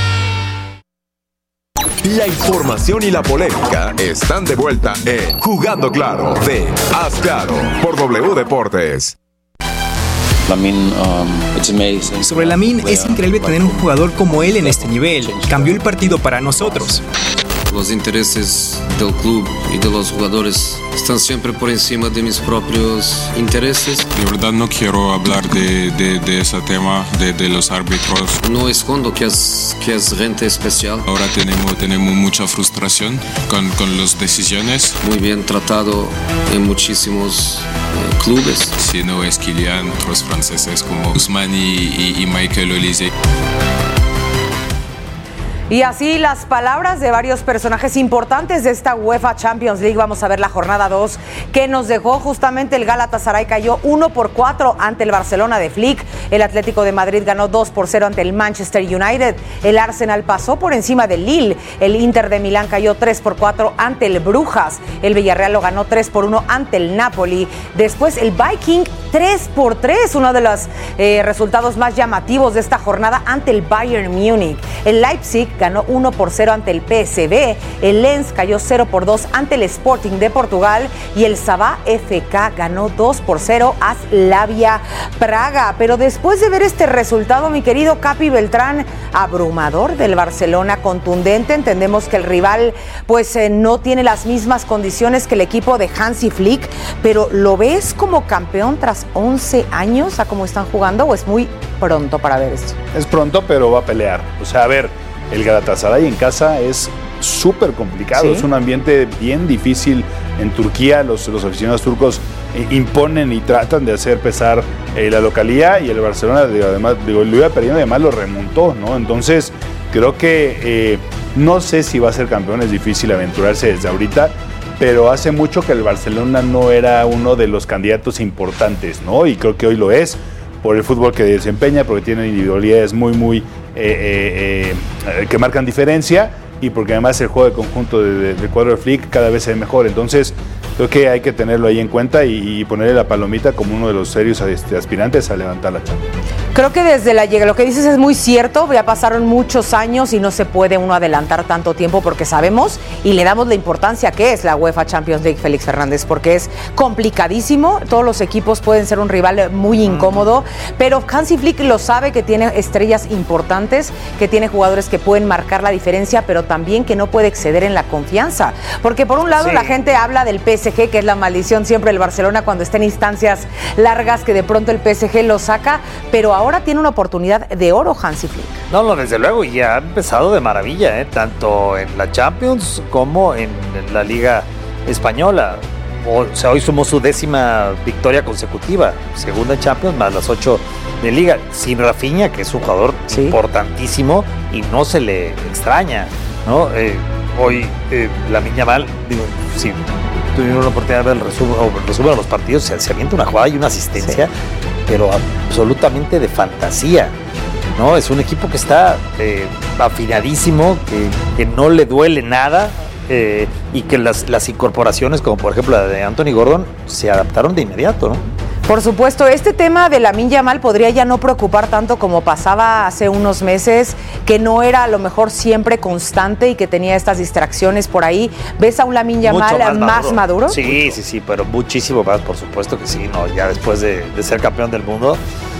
La información y la polémica están de vuelta en Jugando Claro de Haz Claro por W Deportes. Lamine, um, Sobre Lamine, es increíble tener un jugador como él en este nivel. Cambió el partido para nosotros. Los intereses del club y de los jugadores están siempre por encima de mis propios intereses. De verdad no quiero hablar de, de, de ese tema, de, de los árbitros. No escondo que es, que es gente especial. Ahora tenemos, tenemos mucha frustración con, con las decisiones. Muy bien tratado en muchísimos eh, clubes. Si no es Kylian, otros franceses como Ousmane y, y, y Michael Olise. Y así las palabras de varios personajes importantes de esta UEFA Champions League. Vamos a ver la jornada dos que nos dejó justamente el Galatasaray. Cayó uno por cuatro ante el Barcelona de Flick. El Atlético de Madrid ganó dos por cero ante el Manchester United. El Arsenal pasó por encima del Lille. El Inter de Milán cayó tres por cuatro ante el Brujas. El Villarreal lo ganó tres por uno ante el Napoli. Después el Viking tres por tres, uno de los eh, resultados más llamativos de esta jornada ante el Bayern Múnich. El Leipzig ganó uno por cero ante el P S V, el Lens cayó cero por dos ante el Sporting de Portugal y el Sabah F K ganó dos por cero a Slavia Praga. Pero después de ver este resultado, mi querido Capi Beltrán, abrumador del Barcelona, contundente, entendemos que el rival pues eh, no tiene las mismas condiciones que el equipo de Hansi Flick, pero ¿lo ves como campeón tras once años a cómo están jugando o es muy pronto para ver esto? Es pronto, pero va a pelear. O sea, a ver, el Galatasaray en casa es súper complicado, ¿sí? Es un ambiente bien difícil en Turquía. Los, los aficionados turcos eh, imponen y tratan de hacer pesar eh, la localía, y el Barcelona, digo, además, digo, lo iba perdiendo y además lo remontó, ¿no? Entonces, creo que eh, no sé si va a ser campeón, es difícil aventurarse desde ahorita, pero hace mucho que el Barcelona no era uno de los candidatos importantes, ¿no? Y creo que hoy lo es, por el fútbol que desempeña, porque tiene individualidades muy, muy, eh, eh, eh, que marcan diferencia, y porque además el juego de conjunto de, de, del cuadro de Flick cada vez es mejor. Entonces, creo que hay que tenerlo ahí en cuenta y, y ponerle la palomita como uno de los serios este, aspirantes a levantar la Champions. Creo que desde la llegada, lo que dices es muy cierto, ya pasaron muchos años y no se puede uno adelantar tanto tiempo porque sabemos y le damos la importancia que es la UEFA Champions League, Félix Fernández, porque es complicadísimo, todos los equipos pueden ser un rival muy incómodo, mm. pero Hansi Flick lo sabe, que tiene estrellas importantes, que tiene jugadores que pueden marcar la diferencia, pero también que no puede exceder en la confianza, porque por un lado sí. La gente habla del P S G, que es la maldición siempre del Barcelona cuando está en instancias largas, que de pronto el P S G lo saca, pero ahora Ahora tiene una oportunidad de oro Hansi Flick. No, no, desde luego, y ha empezado de maravilla, ¿eh? Tanto en la Champions como en, en la Liga Española. O sea, hoy sumó su décima victoria consecutiva, segunda en Champions, más las ocho de Liga, sin Rafinha, que es un jugador sí. importantísimo y no se le extraña, ¿no? Eh, hoy, eh, Lamine Yamal, digo, si tuvieron la oportunidad de ver el resumen, el resumen de los partidos, se, se avienta una jugada y una asistencia. Sí. Pero absolutamente de fantasía, ¿no? Es un equipo que está eh, afinadísimo, que, que no le duele nada eh, y que las, las incorporaciones, como por ejemplo la de Anthony Gordon, se adaptaron de inmediato, ¿no? Por supuesto, este tema de Lamine Yamal podría ya no preocupar tanto como pasaba hace unos meses, que no era a lo mejor siempre constante y que tenía estas distracciones por ahí. ¿Ves a un Lamine Yamal más maduro? más maduro? Sí, sí, sí, pero muchísimo más, por supuesto que sí, no, ya después de, de ser campeón del mundo,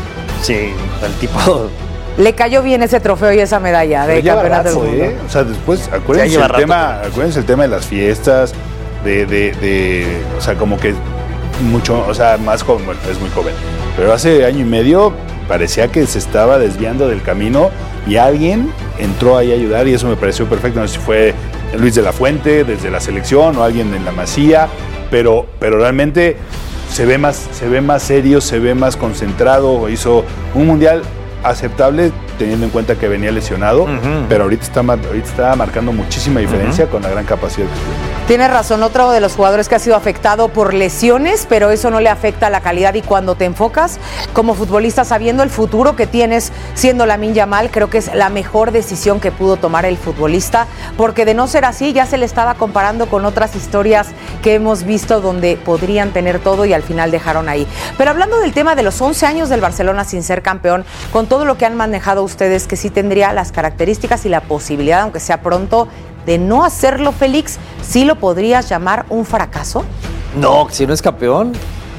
sí, el tipo... Le cayó bien ese trofeo y esa medalla de campeonato del mundo. ¿eh? O sea, después, acuérdense el, tema, acuérdense el tema de las fiestas, de, de, de, o sea, como que mucho, o sea, más joven, bueno, es muy joven, pero hace año y medio parecía que se estaba desviando del camino y alguien entró ahí a ayudar y eso me pareció perfecto. No sé si fue Luis de la Fuente desde la selección o alguien en la Masía, pero, pero realmente se ve más, se ve más serio, se ve más concentrado, hizo un mundial aceptable teniendo en cuenta que venía lesionado, uh-huh. pero ahorita está, ahorita está marcando muchísima diferencia uh-huh. con la gran capacidad que tiene. Tienes razón, otro de los jugadores que ha sido afectado por lesiones, pero eso no le afecta a la calidad y cuando te enfocas como futbolista sabiendo el futuro que tienes siendo Lamine Yamal, creo que es la mejor decisión que pudo tomar el futbolista, porque de no ser así ya se le estaba comparando con otras historias que hemos visto donde podrían tener todo y al final dejaron ahí. Pero hablando del tema de los once años del Barcelona sin ser campeón, con todo lo que han manejado ustedes, que sí tendría las características y la posibilidad, aunque sea pronto, de no hacerlo, Félix, ¿sí lo podrías llamar un fracaso? No, si no es campeón,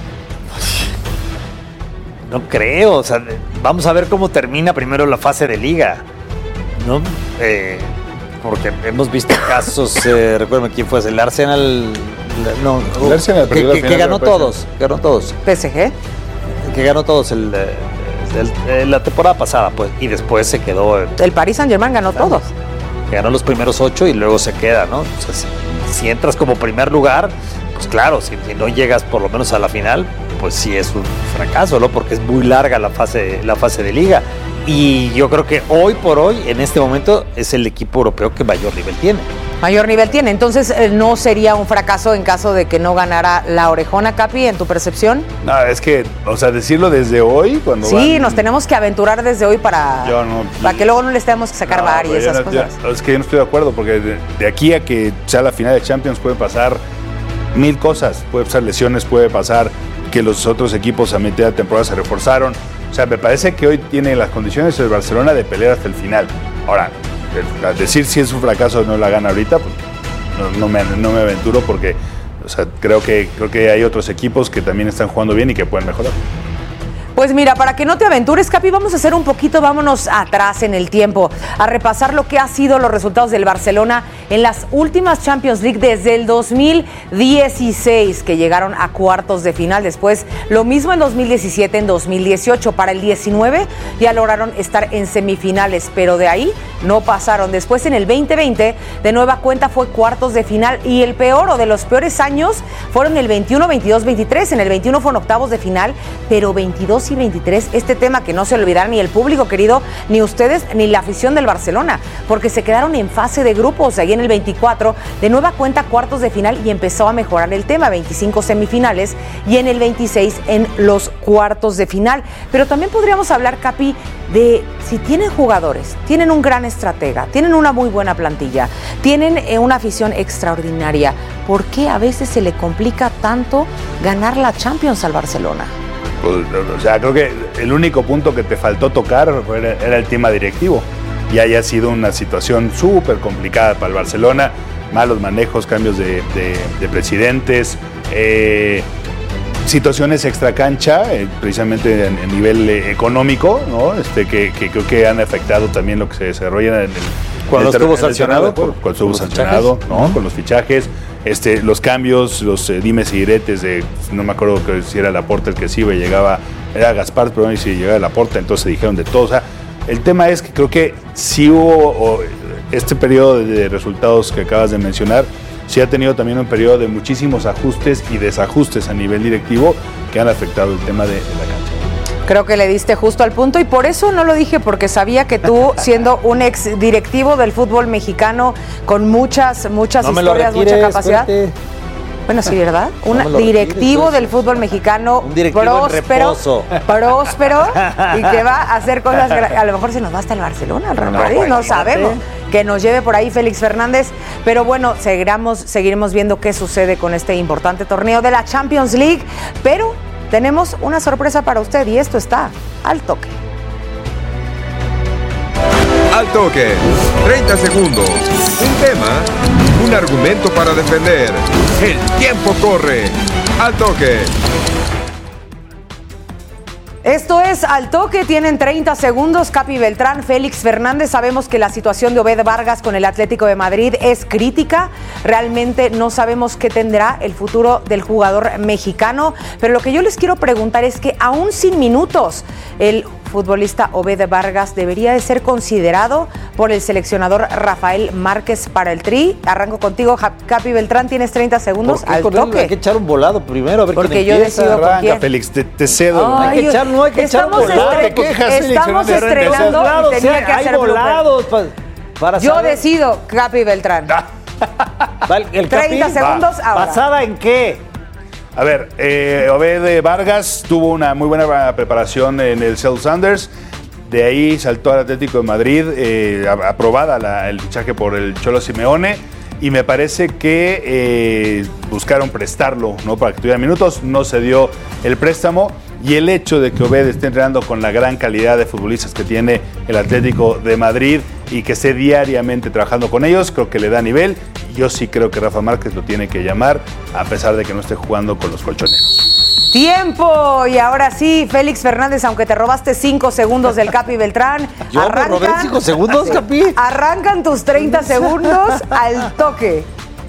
no creo. O sea, vamos a ver cómo termina primero la fase de liga, ¿no? Eh, porque hemos visto casos, eh, recuérdame quién fue, el Arsenal, no, el Arsenal que, que, que ganó todos, ganó todos. P S G. Que ganó todos el, el, el, la temporada pasada, pues, y después se quedó. El, el Paris Saint-Germain ganó todos. Ganó los primeros ocho y luego se queda, ¿no? O sea, si, si entras como primer lugar, pues claro, si, si no llegas por lo menos a la final, pues sí es un fracaso, ¿no? Porque es muy larga la fase, la fase de liga. Y yo creo que hoy por hoy, en este momento, es el equipo europeo que mayor nivel tiene. Mayor nivel tiene. Entonces, ¿no sería un fracaso en caso de que no ganara la Orejona, Capi, en tu percepción? No, es que, o sea, decirlo desde hoy, cuando Sí, van... nos tenemos que aventurar desde hoy para, yo no, para que luego no les tengamos que sacar no, bar y esas no, cosas. Yo, es que yo no estoy de acuerdo, porque de, de aquí a que sea la final de Champions puede pasar mil cosas. Puede pasar lesiones, puede pasar que los otros equipos a mitad de temporada se reforzaron. O sea, me parece que hoy tiene las condiciones el Barcelona de pelear hasta el final. Ahora, el, decir si es un fracaso o no la gana ahorita, pues no, no, me, no me aventuro porque, o sea, creo que, creo que hay otros equipos que también están jugando bien y que pueden mejorar. Pues mira, para que no te aventures, Capi, vamos a hacer un poquito, vámonos atrás en el tiempo, a repasar lo que ha sido los resultados del Barcelona en las últimas Champions League desde el dos mil dieciséis, que llegaron a cuartos de final. Después, lo mismo en dos mil diecisiete, en dos mil dieciocho. Para el diecinueve ya lograron estar en semifinales, pero de ahí no pasaron. Después, en el veinte veinte, de nueva cuenta fue cuartos de final. Y el peor o de los peores años fueron el veintiuno, veintidós, veintitrés. En el veintiuno fueron octavos de final, pero veintidós y veintitrés, este tema que no se olvidará ni el público querido, ni ustedes, ni la afición del Barcelona, porque se quedaron en fase de grupos. Ahí en el veinticuatro, de nueva cuenta cuartos de final y empezó a mejorar el tema, veinticinco semifinales y en el veintiséis en los cuartos de final. Pero también podríamos hablar, Capi, de si tienen jugadores, tienen un gran estratega, tienen una muy buena plantilla, tienen eh, una afición extraordinaria, ¿por qué a veces se le complica tanto ganar la Champions al Barcelona? O sea, creo que el único punto que te faltó tocar era, era el tema directivo. Y haya sido una situación súper complicada para el Barcelona, malos manejos, cambios de, de, de presidentes, eh, situaciones extracancha, eh, precisamente a nivel eh, económico, ¿no? Este, que, que creo que han afectado también lo que se desarrolla en el... Cuando estuvo sancionado, cuando estuvo sancionado, ¿no? Uh-huh. Con los fichajes, este, los cambios, los eh, dimes y diretes de, no me acuerdo que si era Laporta el que sí iba y llegaba, era Gaspar, pero no, y si llegaba Laporta, entonces dijeron de todo. O sea, el tema es que creo que sí hubo o, este periodo de resultados que acabas de mencionar, sí ha tenido también un periodo de muchísimos ajustes y desajustes a nivel directivo que han afectado el tema de, de la cancha. Creo que le diste justo al punto y por eso no lo dije, porque sabía que tú, siendo un ex directivo del fútbol mexicano con muchas, muchas no historias, retires, mucha capacidad. Fuerte. Bueno, sí, ¿verdad? Un no directivo retires, del fútbol mexicano un directivo próspero, próspero y que va a hacer cosas. A lo mejor se nos va hasta el Barcelona, al Real Madrid, no, no sabemos. Que nos lleve por ahí Félix Fernández. Pero bueno, seguiremos, seguiremos viendo qué sucede con este importante torneo de la Champions League. Pero tenemos una sorpresa para usted y esto está al toque. Al toque, treinta segundos, un tema, un argumento para defender. El tiempo corre. Al toque. Esto es Al Toque, tienen treinta segundos, Capi Beltrán, Félix Fernández. Sabemos que la situación de Obed Vargas con el Atlético de Madrid es crítica, realmente no sabemos qué tendrá el futuro del jugador mexicano, pero lo que yo les quiero preguntar es que aún sin minutos, el futbolista Obed Vargas debería de ser considerado por el seleccionador Rafael Márquez para el Tri. Arranco contigo, Capi Beltrán, tienes treinta segundos. Al toque. Hay que echar un volado primero, a ver porque quién yo empieza. decido con quién. Félix, te, te cedo. Ay, hay que echar, no hay que echar un volado. Estre- te quejas, estamos Félix, estrenando y tenía o sea, que hay hacer volados para, para Yo saber. decido, Capi Beltrán. Ah, El treinta Capi, segundos va. ahora. ¿Basada en qué? A ver, eh, Obed Vargas tuvo una muy buena preparación en el Seattle Sounders. De ahí saltó al Atlético de Madrid, eh, aprobada la, el fichaje por el Cholo Simeone. Y me parece que eh, buscaron prestarlo, ¿no? Para que tuviera minutos. No se dio el préstamo. Y el hecho de que Obed esté entrenando con la gran calidad de futbolistas que tiene el Atlético de Madrid y que esté diariamente trabajando con ellos, creo que le da nivel. Y yo sí creo que Rafa Márquez lo tiene que llamar, a pesar de que no esté jugando con los colchoneros. ¡Tiempo! Y ahora sí, Félix Fernández, aunque te robaste cinco segundos del Capi Beltrán. ¿Yo arrancan, me robé cinco segundos, Capi? Arrancan tus treinta segundos al toque.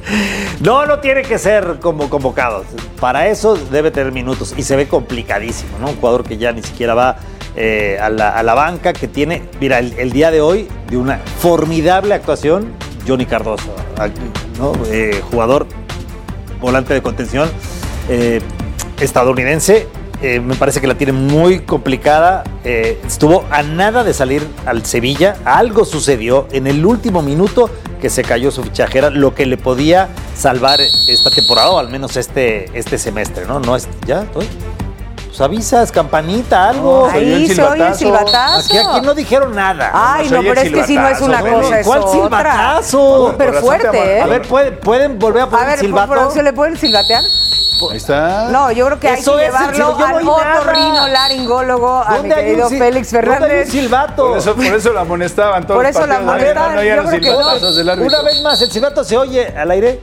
No, no tiene que ser como convocado. Para eso debe tener minutos y se ve complicadísimo, ¿no? Un jugador que ya ni siquiera va eh, a, la, a la banca, que tiene, mira, el, el día de hoy, de una formidable actuación, Johnny Cardoso, ¿no? Eh, jugador, volante de contención, eh, estadounidense. Eh, me parece que la tiene muy complicada. Eh, estuvo a nada de salir al Sevilla. Algo sucedió en el último minuto que se cayó su fichajera, lo que le podía salvar esta temporada o al menos este, este semestre, ¿no? No es, ¿ya? ¿Estoy? Pues avisas, campanita, algo. Oh, ahí se oye el silbatazo. Aquí, aquí no dijeron nada. Ay, no, no pero es que si no es una bueno, cosa, es ¿cuál otra. silbatazo? Pero fuerte, ¿eh? A ver, ¿pueden, ¿pueden volver a poner a ver, el silbato? ¿se le pueden silbatear? Ahí está. No, yo creo que hay Eso que es, llevarlo yo no al oí nada. otorrinolaringólogo, a mi querido un, Félix Fernández. ¿Dónde hay un silbato? Por eso, por eso la amonestaban todos Por los eso la partidos. amonestaban. No, no, Yo los creo que silbatazos del árbitro. Una vez más, ¿el silbato se oye al aire?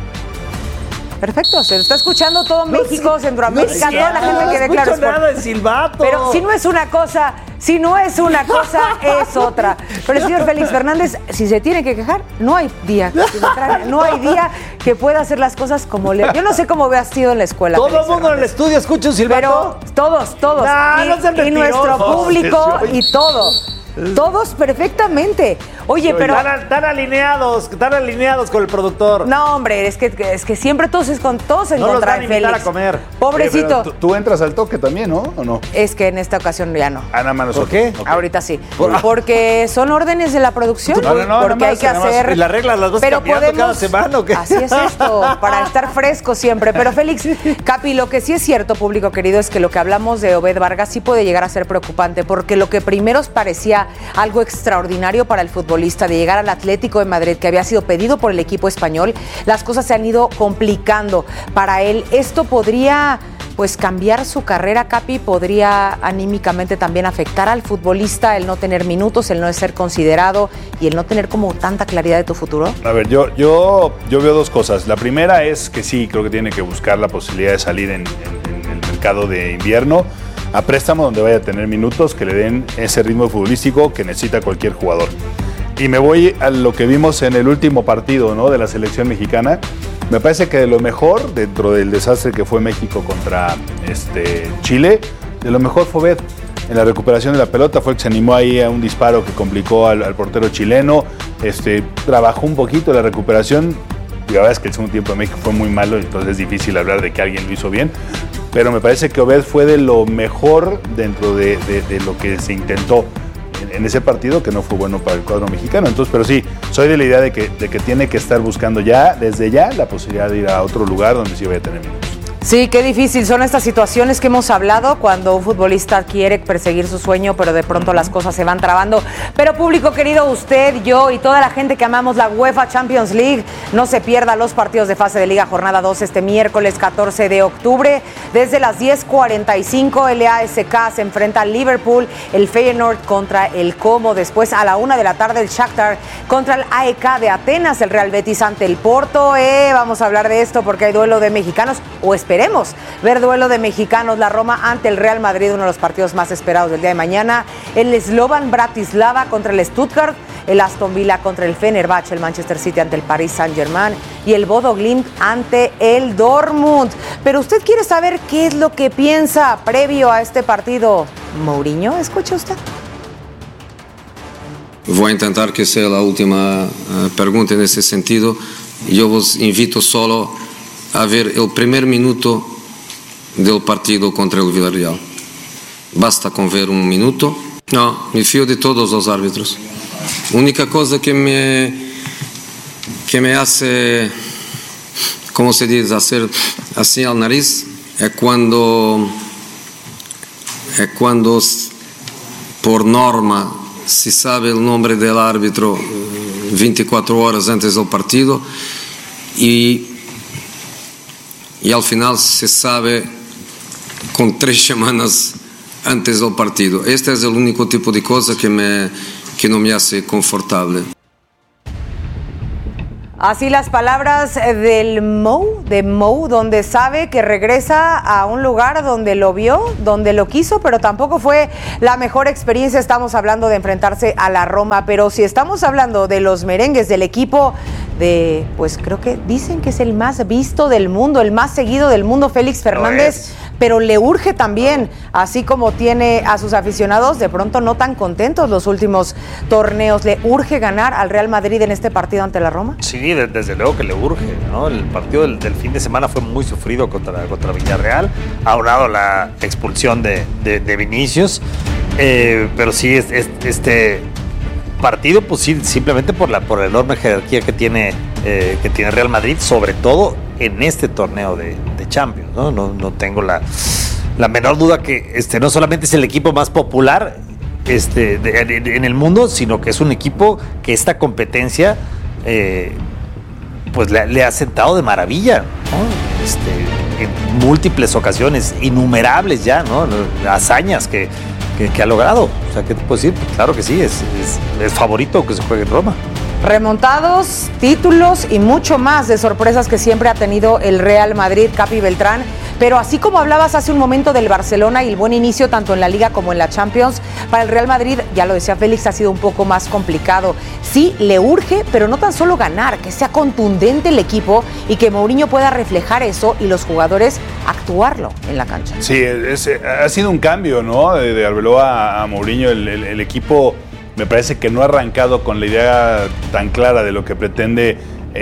Perfecto, se lo está escuchando todo México, Centroamérica, no, toda la gente no que ve escucho Claro Sport. nada de silbato. Pero si no es una cosa, si no es una cosa, es otra. Pero el señor Félix Fernández, si se tiene que quejar, no hay día, no hay día que pueda hacer las cosas como le... Yo no sé cómo veas sido en la escuela. Todo el mundo en el estudio escucha un silbato. Pero todos, todos. No, y, no sean y nuestro mentirosos. público y todo. Todos perfectamente. Oye, pero... Están, están alineados, están alineados con el productor. No, hombre, es que, es que siempre todos, es con, todos en no contra los van de a invitar Félix. a comer. Pobrecito. Oye, tú, tú entras al toque también, ¿no? ¿O no? Es que en esta ocasión ya no. Ah, nada más ¿Por qué? Okay. Ahorita sí. Porque son órdenes de la producción. No, no, no, porque nada hay más, que nada más. hacer... ¿Y las reglas las vas pero cambiando podemos... cada semana o qué? Así es esto, para estar fresco siempre. Pero Félix, Capi, lo que sí es cierto, público querido, es que lo que hablamos de Obed Vargas sí puede llegar a ser preocupante, porque lo que primero parecía algo extraordinario para el futbolista de llegar al Atlético de Madrid, que había sido pedido por el equipo español, las cosas se han ido complicando para él. Esto podría... pues cambiar su carrera, Capi, podría anímicamente también afectar al futbolista, el no tener minutos, el no ser considerado y el no tener como tanta claridad de tu futuro. A ver, yo, yo, yo veo dos cosas. La primera es que sí, creo que tiene que buscar la posibilidad de salir en, en, en el mercado de invierno a préstamo donde vaya a tener minutos que le den ese ritmo futbolístico que necesita cualquier jugador. Y me voy a lo que vimos en el último partido, ¿no?, de la selección mexicana. Me parece que de lo mejor, dentro del desastre que fue México contra este, Chile, de lo mejor fue Obed. En la recuperación de la pelota fue el que se animó ahí a un disparo que complicó al, al portero chileno. Este, trabajó un poquito la recuperación. Y la verdad es que el segundo tiempo de México fue muy malo, entonces es difícil hablar de que alguien lo hizo bien. Pero me parece que Obed fue de lo mejor dentro de, de, de lo que se intentó en ese partido, que no fue bueno para el cuadro mexicano. Entonces, pero sí, soy de la idea de que, de que tiene que estar buscando ya, desde ya, la posibilidad de ir a otro lugar donde sí vaya a tener minutos. Sí, qué difícil son estas situaciones que hemos hablado cuando un futbolista quiere perseguir su sueño, pero de pronto las cosas se van trabando. Pero público querido, usted, yo y toda la gente que amamos la UEFA Champions League, no se pierda los partidos de fase de Liga Jornada dos este miércoles catorce de octubre. Desde las diez cuarenta y cinco, el A S K se enfrenta al Liverpool, el Feyenoord contra el Como. Después a la una de la tarde el Shakhtar contra el A E K de Atenas, el Real Betis ante el Porto. Eh, vamos a hablar de esto porque hay duelo de mexicanos, o esperemos ver duelo de mexicanos. La Roma ante el Real Madrid, uno de los partidos más esperados del día de mañana. El Slovan Bratislava contra el Stuttgart, el Aston Villa contra el Fenerbahce, el Manchester City ante el Paris Saint-Germain y el Bodo Glimt ante el Dortmund. Pero usted quiere saber qué es lo que piensa previo a este partido Mourinho. Escuche usted. Voy a intentar que sea la última uh, pregunta en ese sentido. Yo os invito solo a ver el primer minuto del partido contra el Villarreal. Basta con ver un minuto. No, me fío de todos los árbitros. La única cosa que me, que me hace, como se dice, hacer así al nariz, es cuando, es cuando por norma se sabe el nombre del árbitro veinticuatro horas antes del partido y, y al final se sabe con tres semanas antes del partido. Este es el único tipo de cosa que, me, que no me hace confortable. Así las palabras del Mou, de Mou, donde sabe que regresa a un lugar donde lo vio, donde lo quiso, pero tampoco fue la mejor experiencia. Estamos hablando de enfrentarse a la Roma, pero si estamos hablando de los merengues, del equipo de, pues creo que dicen que es el más visto del mundo, el más seguido del mundo, Félix Fernández, pero le urge también, así como tiene a sus aficionados de pronto no tan contentos los últimos torneos, le urge ganar al Real Madrid en este partido ante la Roma. Sí, desde luego que le urge, ¿no? El partido del, del fin de semana fue muy sufrido contra, contra Villarreal, aunado la expulsión de, de, de Vinicius, eh, pero sí, es, es, este partido, pues sí, simplemente por la, por la enorme jerarquía que tiene, eh, que tiene Real Madrid, sobre todo en este torneo de, de Champions, ¿no? No, no tengo la, la menor duda que este, no solamente es el equipo más popular este, de, de, en el mundo, sino que es un equipo que esta competencia eh, pues le, le ha sentado de maravilla, ¿no? Este, en múltiples ocasiones, innumerables ya, ¿no? Hazañas que, que, que ha logrado. O sea, ¿qué te puedo decir? Claro que sí, es, es, es favorito que se juegue en Roma. Remontados, títulos y mucho más de sorpresas que siempre ha tenido el Real Madrid, Capi Beltrán. Pero así como hablabas hace un momento del Barcelona y el buen inicio tanto en la Liga como en la Champions, para el Real Madrid, ya lo decía Félix, ha sido un poco más complicado. Sí, le urge, pero no tan solo ganar, que sea contundente el equipo y que Mourinho pueda reflejar eso y los jugadores actuarlo en la cancha. Sí, es, ha sido un cambio, ¿no? De, de Arbeloa a Mourinho, el, el, el equipo me parece que no ha arrancado con la idea tan clara de lo que pretende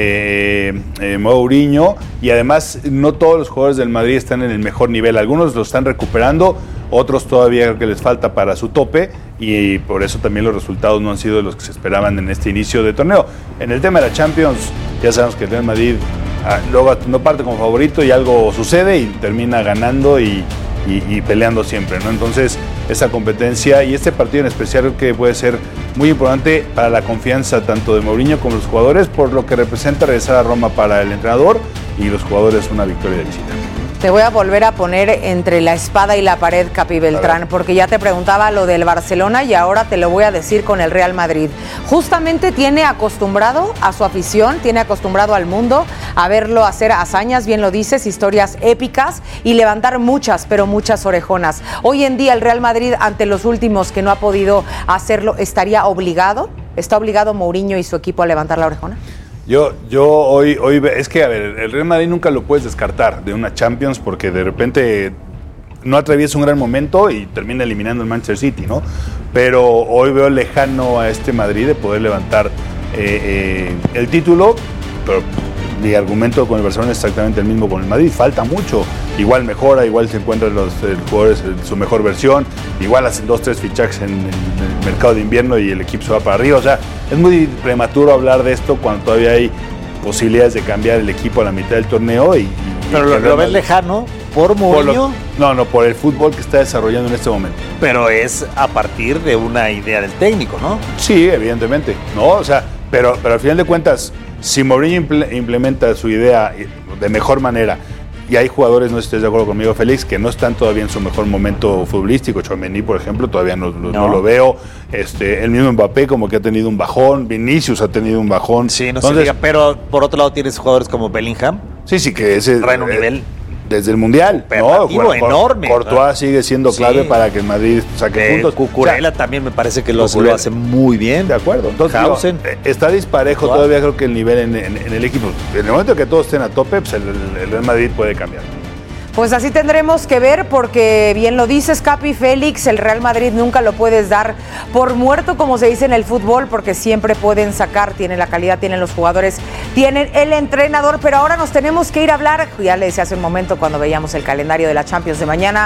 eh, eh, Mourinho, y además no todos los jugadores del Madrid están en el mejor nivel, algunos lo están recuperando, otros todavía creo que les falta para su tope, y por eso también los resultados no han sido los que se esperaban en este inicio de torneo. En el tema de la Champions, ya sabemos que el Real Madrid ah, luego no parte como favorito y algo sucede y termina ganando y Y, y peleando siempre, ¿no? Entonces, esa competencia y este partido en especial creo que puede ser muy importante para la confianza tanto de Mourinho como de los jugadores, por lo que representa regresar a Roma para el entrenador y los jugadores una victoria de visita. Te voy a volver a poner entre la espada y la pared, Capi Beltrán, porque ya te preguntaba lo del Barcelona y ahora te lo voy a decir con el Real Madrid. Justamente tiene acostumbrado a su afición, tiene acostumbrado al mundo a verlo hacer hazañas, bien lo dices, historias épicas y levantar muchas, pero muchas orejonas. Hoy en día el Real Madrid, ante los últimos que no ha podido hacerlo, ¿estaría obligado? ¿Está obligado Mourinho y su equipo a levantar la orejona? Yo, yo hoy, hoy, es que a ver, el Real Madrid nunca lo puedes descartar de una Champions porque de repente no atraviesa un gran momento y termina eliminando el Manchester City, ¿no? Pero hoy veo lejano a este Madrid de poder levantar eh, eh, el título, pero mi argumento con el Barcelona es exactamente el mismo con el Madrid, falta mucho, igual mejora, igual se encuentran los eh, jugadores en su mejor versión, igual hacen dos, tres fichajes en, en el mercado de invierno y el equipo se va para arriba, o sea, es muy prematuro hablar de esto cuando todavía hay posibilidades de cambiar el equipo a la mitad del torneo y... y pero lo, lo ves lejano por Mourinho. No, no, por el fútbol que está desarrollando en este momento. Pero es a partir de una idea del técnico, ¿no? Sí, evidentemente, ¿no? O sea, pero, pero al final de cuentas, si Mourinho implementa su idea de mejor manera y hay jugadores, no sé si estés de acuerdo conmigo, Félix, que no están todavía en su mejor momento futbolístico, Tchouaméni, por ejemplo, todavía no, no. no lo veo, este, el mismo Mbappé como que ha tenido un bajón, Vinicius ha tenido un bajón. Sí, no Entonces, se diga, pero por otro lado tienes jugadores como Bellingham. Sí, sí, que ese... Traen un eh, nivel... Desde el Mundial, ¿no? enorme. Courtois ¿no? sigue siendo clave sí. para que el Madrid saque eh, puntos. Cucurella o sea, también me parece que lo, lo hace muy bien. De acuerdo. Entonces, digo, está disparejo ¿Cuál? todavía creo que el nivel en, en, en el equipo. En el momento que todos estén a tope, pues el, el Real Madrid puede cambiar. Pues así tendremos que ver porque bien lo dices, Capi, Félix, el Real Madrid nunca lo puedes dar por muerto, como se dice en el fútbol, porque siempre pueden sacar, tienen la calidad, tienen los jugadores, tienen el entrenador, pero ahora nos tenemos que ir a hablar, ya le decía hace un momento cuando veíamos el calendario de la Champions de mañana,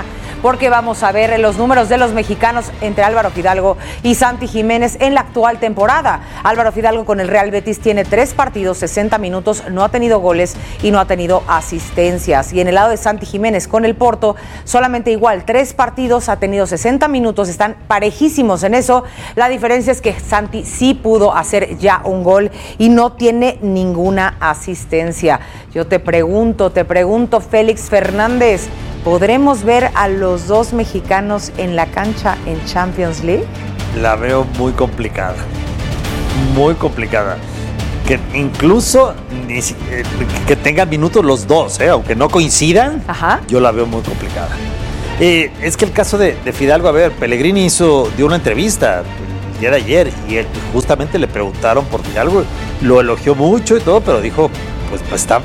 porque vamos a ver los números de los mexicanos entre Álvaro Fidalgo y Santi Jiménez en la actual temporada. Álvaro Fidalgo con el Real Betis tiene tres partidos, sesenta minutos, no ha tenido goles y no ha tenido asistencias. Y en el lado de Santi Jiménez con el Porto, solamente igual, tres partidos, ha tenido sesenta minutos, están parejísimos en eso. La diferencia es que Santi sí pudo hacer ya un gol y no tiene ninguna asistencia. Yo te pregunto, te pregunto, Félix Fernández, ¿podremos ver a los dos mexicanos en la cancha en Champions League? La veo muy complicada, muy complicada. Que incluso ni, eh, que tengan minutos los dos, eh, aunque no coincidan, Ajá. yo la veo muy complicada. Eh, es que el caso de, de Fidalgo, a ver, Pellegrini hizo, dio una entrevista el día de ayer y él, justamente le preguntaron por Fidalgo, lo elogió mucho y todo, pero dijo, pues, pues está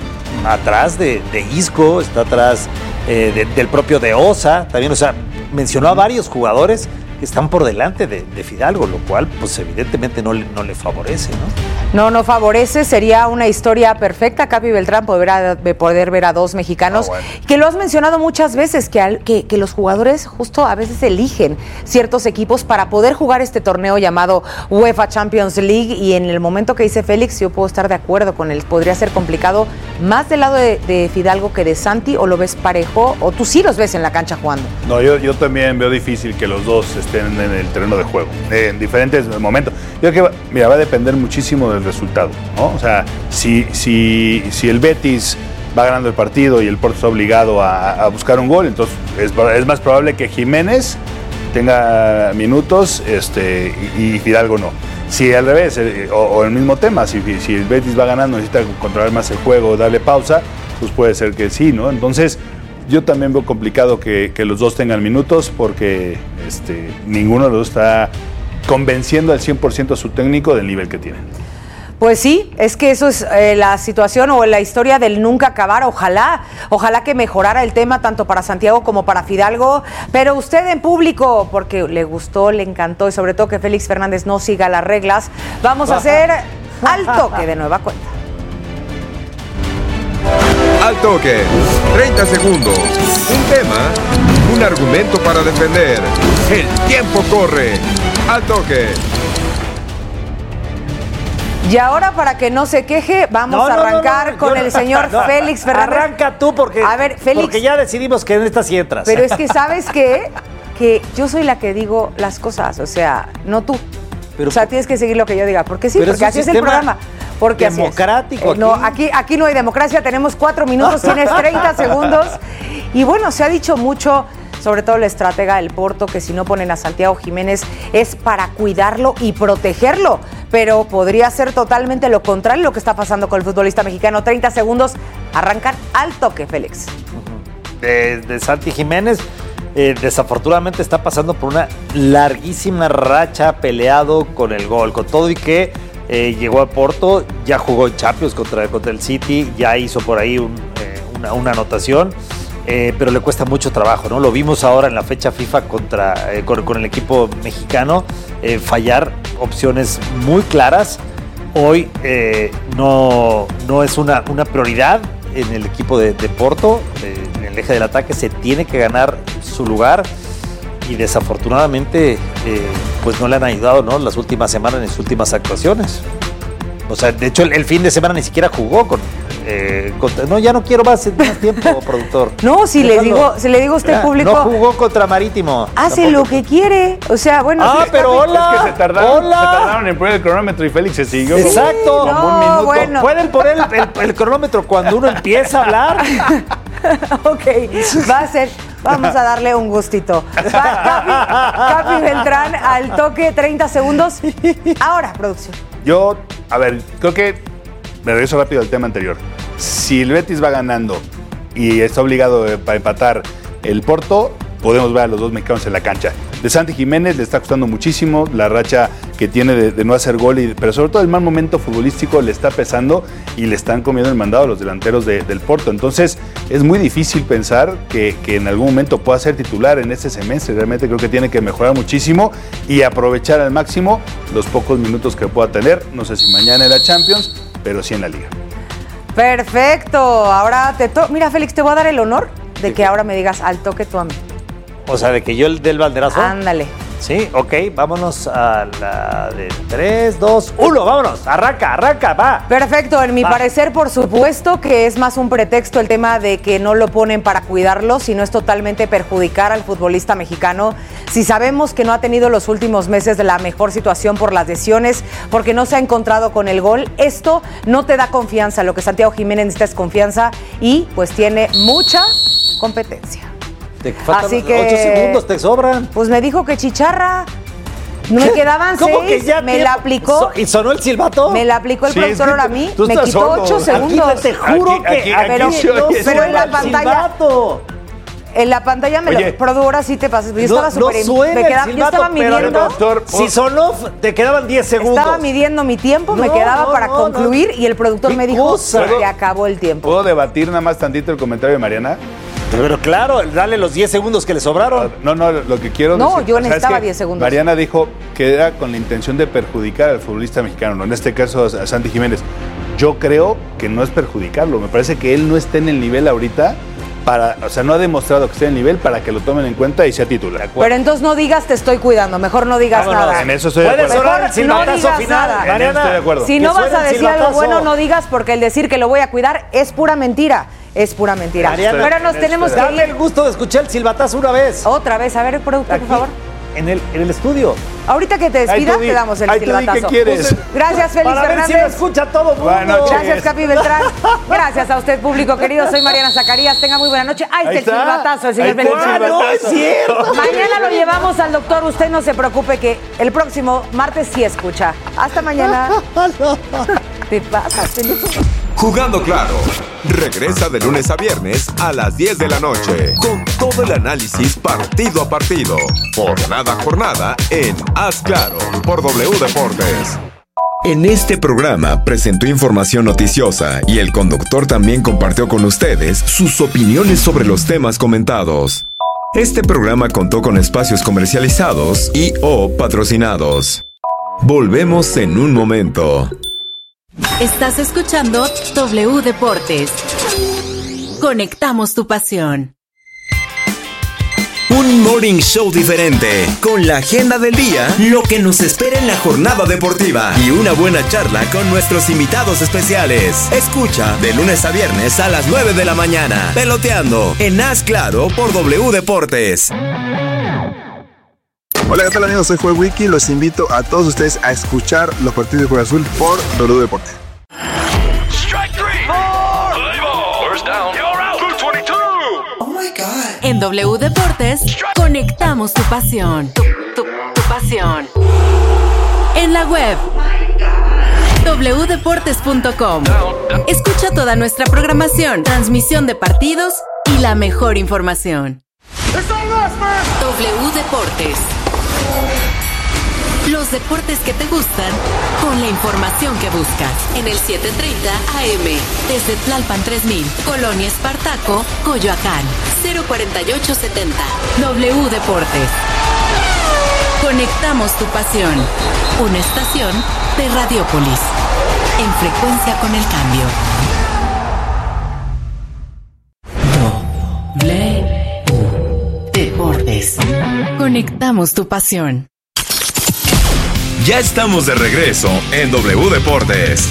atrás de, de Isco, está atrás eh, de, del propio de Osa, también, o sea, mencionó a varios jugadores que están por delante de, de Fidalgo, lo cual, pues evidentemente no, no le favorece, ¿no? No, no favorece, sería una historia perfecta, Capi Beltrán, poder, a, poder ver a dos mexicanos, oh, bueno. que lo has mencionado muchas veces, que, al, que, que los jugadores justo a veces eligen ciertos equipos para poder jugar este torneo llamado UEFA Champions League, y en el momento que dice Félix, yo puedo estar de acuerdo con él, podría ser complicado, más del lado de, de Fidalgo que de Santi, o lo ves parejo, o tú sí los ves en la cancha jugando. No, yo, yo también veo difícil que los dos estén en el terreno de juego, en diferentes momentos. Yo creo que, mira, va a depender muchísimo del resultado, ¿no? O sea, si, si, si el Betis va ganando el partido y el Porto está obligado a, a buscar un gol, entonces es, es más probable que Jiménez tenga minutos este, y, y Fidalgo no. Si al revés, eh, o, o el mismo tema, si, si el Betis va ganando, necesita controlar más el juego, darle pausa, pues puede ser que sí, ¿no? Entonces, yo también veo complicado que, que los dos tengan minutos porque este, ninguno de los dos está convenciendo al cien por ciento a su técnico del nivel que tienen. Pues sí, es que eso es eh, la situación o la historia del nunca acabar. Ojalá, ojalá que mejorara el tema tanto para Santiago como para Fidalgo, pero usted en público, porque le gustó, le encantó y sobre todo que Félix Fernández no siga las reglas, vamos a hacer al toque de nueva cuenta. Al toque, treinta segundos, un tema, un argumento para defender. El tiempo corre. Al toque. Y ahora, para que no se queje, vamos no, no, a arrancar no, no, no, con yo, el señor no, Félix Fernández. Arranca tú porque, a ver, Félix, porque ya decidimos que en esta sí entras. Pero es que, ¿sabes qué? Que yo soy la que digo las cosas, o sea, no tú. Pero, o sea, tienes que seguir lo que yo diga. Porque sí, porque es así es el programa. Porque democrático. Así es. Eh, no, aquí, aquí no hay democracia, tenemos cuatro minutos, tienes treinta segundos. Y bueno, se ha dicho mucho, sobre todo la estratega del Porto, que si no ponen a Santiago Jiménez es para cuidarlo y protegerlo. Pero podría ser totalmente lo contrario lo que está pasando con el futbolista mexicano. treinta segundos, arrancan al toque, Félix. De, de Santi Jiménez, eh, desafortunadamente está pasando por una larguísima racha peleado con el gol, con todo y que eh, llegó a Porto, ya jugó en Champions contra, contra el City, ya hizo por ahí un, eh, una, una anotación. Eh, pero le cuesta mucho trabajo, ¿no? Lo vimos ahora en la fecha FIFA contra, eh, con, con el equipo mexicano, eh, fallar opciones muy claras. Hoy eh, no, no es una, una prioridad en el equipo de, de Porto, eh, en el eje del ataque se tiene que ganar su lugar y desafortunadamente eh, pues no le han ayudado, ¿no? Las últimas semanas en sus últimas actuaciones. O sea, de hecho el, el fin de semana ni siquiera jugó con... Eh, contra, no, ya no quiero más, más tiempo, productor. No, si le digo, si le digo a usted, público. No jugó contra Marítimo. Hace lo que quiere. O sea, bueno. Ah, sí, pero hola. Es que se tardaron, hola. se tardaron en poner el cronómetro y Félix se siguió. Exacto. Sí, como no, un minuto. Bueno. Pueden poner el, el, el cronómetro cuando uno empieza a hablar. Ok, va a ser. Vamos a darle un gustito. Va, Capi, Capi Beltrán, al toque, treinta segundos. Ahora, producción. Yo, a ver, creo que me regreso rápido al tema anterior. Si el Betis va ganando y está obligado para empatar el Porto, podemos ver a los dos mexicanos en la cancha. De Santi Jiménez le está costando muchísimo la racha que tiene de, de no hacer gol, y, pero sobre todo el mal momento futbolístico le está pesando y le están comiendo el mandado a los delanteros de, del Porto. Entonces es muy difícil pensar que, que en algún momento pueda ser titular en este semestre. Realmente creo que tiene que mejorar muchísimo y aprovechar al máximo los pocos minutos que pueda tener. No sé si mañana en la Champions, pero sí en la Liga. Perfecto, ahora te toca. Mira, Félix, te voy a dar el honor de que ahora me digas al toque tú a mí. O sea, de que yo el del banderazo. Ándale. Sí, ok, vámonos a la de tres, dos, uno, vámonos, arranca, arranca, va. Perfecto, en mi va. parecer, por supuesto que es más un pretexto el tema de que no lo ponen para cuidarlo, sino es totalmente perjudicar al futbolista mexicano. Si sabemos que no ha tenido los últimos meses de la mejor situación por las lesiones, porque no se ha encontrado con el gol, esto no te da confianza. Lo que Santiago Jiménez necesita es confianza y pues tiene mucha competencia. Te faltan Así que ocho segundos, te sobran. Pues me dijo que chicharra. No me quedaban ¿Cómo seis, que ya me tiempo? la aplicó. ¿Y sonó el silbato? Me la aplicó el Sí, productor es que ahora a tú- mí. tú Me estás quitó sordo. ocho Aquí segundos. te juro Aquí- que... aquí- a ver, aquí se oye, no se pero suena en la el pantalla- silbato. En la pantalla me Oye. lo. Produ, ahora sí te pasas. Yo estaba No, no súper. suena me el quedaba- yo silbato, estaba pero midiendo. doctor, Si sonó, te quedaban diez segundos. Estaba midiendo mi tiempo, me No, quedaba no, para no, concluir y el productor ¿Qué me dijo cosa? que acabó el tiempo. ¿Puedo debatir nada más tantito el comentario de Mariana? Pero claro, dale los diez segundos que le sobraron. No, no, lo que quiero No, decir... yo ¿sabes necesitaba qué? diez segundos. Mariana dijo que era con la intención de perjudicar al futbolista mexicano, ¿no? En este caso a Santi Jiménez. Yo creo que no es perjudicarlo. Me parece que él no está en el nivel ahorita para... O sea, no ha demostrado que esté en el nivel para que lo tomen en cuenta y sea titular. Pero entonces no digas te estoy cuidando, mejor no digas Vámonos, nada. en eso estoy de Puede acuerdo. sonar el Mejor no silbatazo digas final. nada. En eso Mariana, estoy de acuerdo. Si que no vas suene a el decir algo silbatazo. bueno, no digas, porque el decir que lo voy a cuidar es pura mentira. Es pura mentira. Mariana, Pero nos en tenemos esto- que Dale ir el gusto de escuchar el silbatazo una vez. otra vez. A ver, productor, Aquí, por favor. En el, en el estudio. Ahorita que te Ahí despidas, tú di- te damos el ahí tú di silbatazo. qué quieres. Gracias, Félix Para ver si lo Fernández. escucha todo el mundo. Buenas noches. Gracias, Capi Beltrán. Gracias a usted, público querido. Soy Mariana Zacarías. Tenga muy buena noche. Ahí Ahí está el está. silbatazo, el señor Ahí está el Félix. Ah, no, es cierto. Mañana lo llevamos al doctor. Usted no se preocupe que el próximo martes sí escucha. Hasta mañana. Te pasas, Félix. Jugando Claro. Regresa de lunes a viernes a las diez de la noche con todo el análisis partido a partido, jornada a jornada en Haz Claro por W Deportes. En este programa presentó información noticiosa y el conductor también compartió con ustedes sus opiniones sobre los temas comentados. Este programa contó con espacios comercializados y o patrocinados. Volvemos en un momento. Estás escuchando W Deportes. Conectamos tu pasión. Un morning show diferente, con la agenda del día, lo que nos espera en la jornada deportiva y una buena charla con nuestros invitados especiales. Escucha de lunes a viernes a las nueve de la mañana, peloteando en Haz Claro por W Deportes. Hola, ¿qué tal amigos? Soy Joel Wiki. Los invito a todos ustedes a escuchar los partidos de Cruz Azul por W Deportes. En W Deportes, conectamos tu pasión. Tu, tu- tu pasión. En la web, w deportes punto com. Escucha toda nuestra programación, transmisión de partidos y la mejor información. W Deportes. Los deportes que te gustan con la información que buscas. En el setecientos treinta A M. Desde Tlalpan tres mil. Colonia Espartaco, Coyoacán. cero cuarenta y ocho setenta. W Deportes. Conectamos tu pasión. Una estación de Radiópolis. En frecuencia con el cambio. W Deportes. Conectamos tu pasión. Ya estamos de regreso en W Deportes.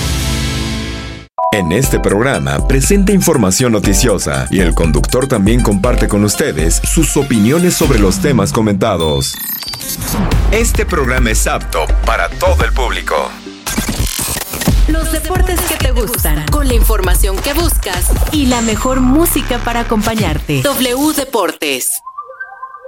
En este programa presenta información noticiosa y el conductor también comparte con ustedes sus opiniones sobre los temas comentados. Este programa es apto para todo el público. Los deportes que te gustan, con la información que buscas y la mejor música para acompañarte. W Deportes.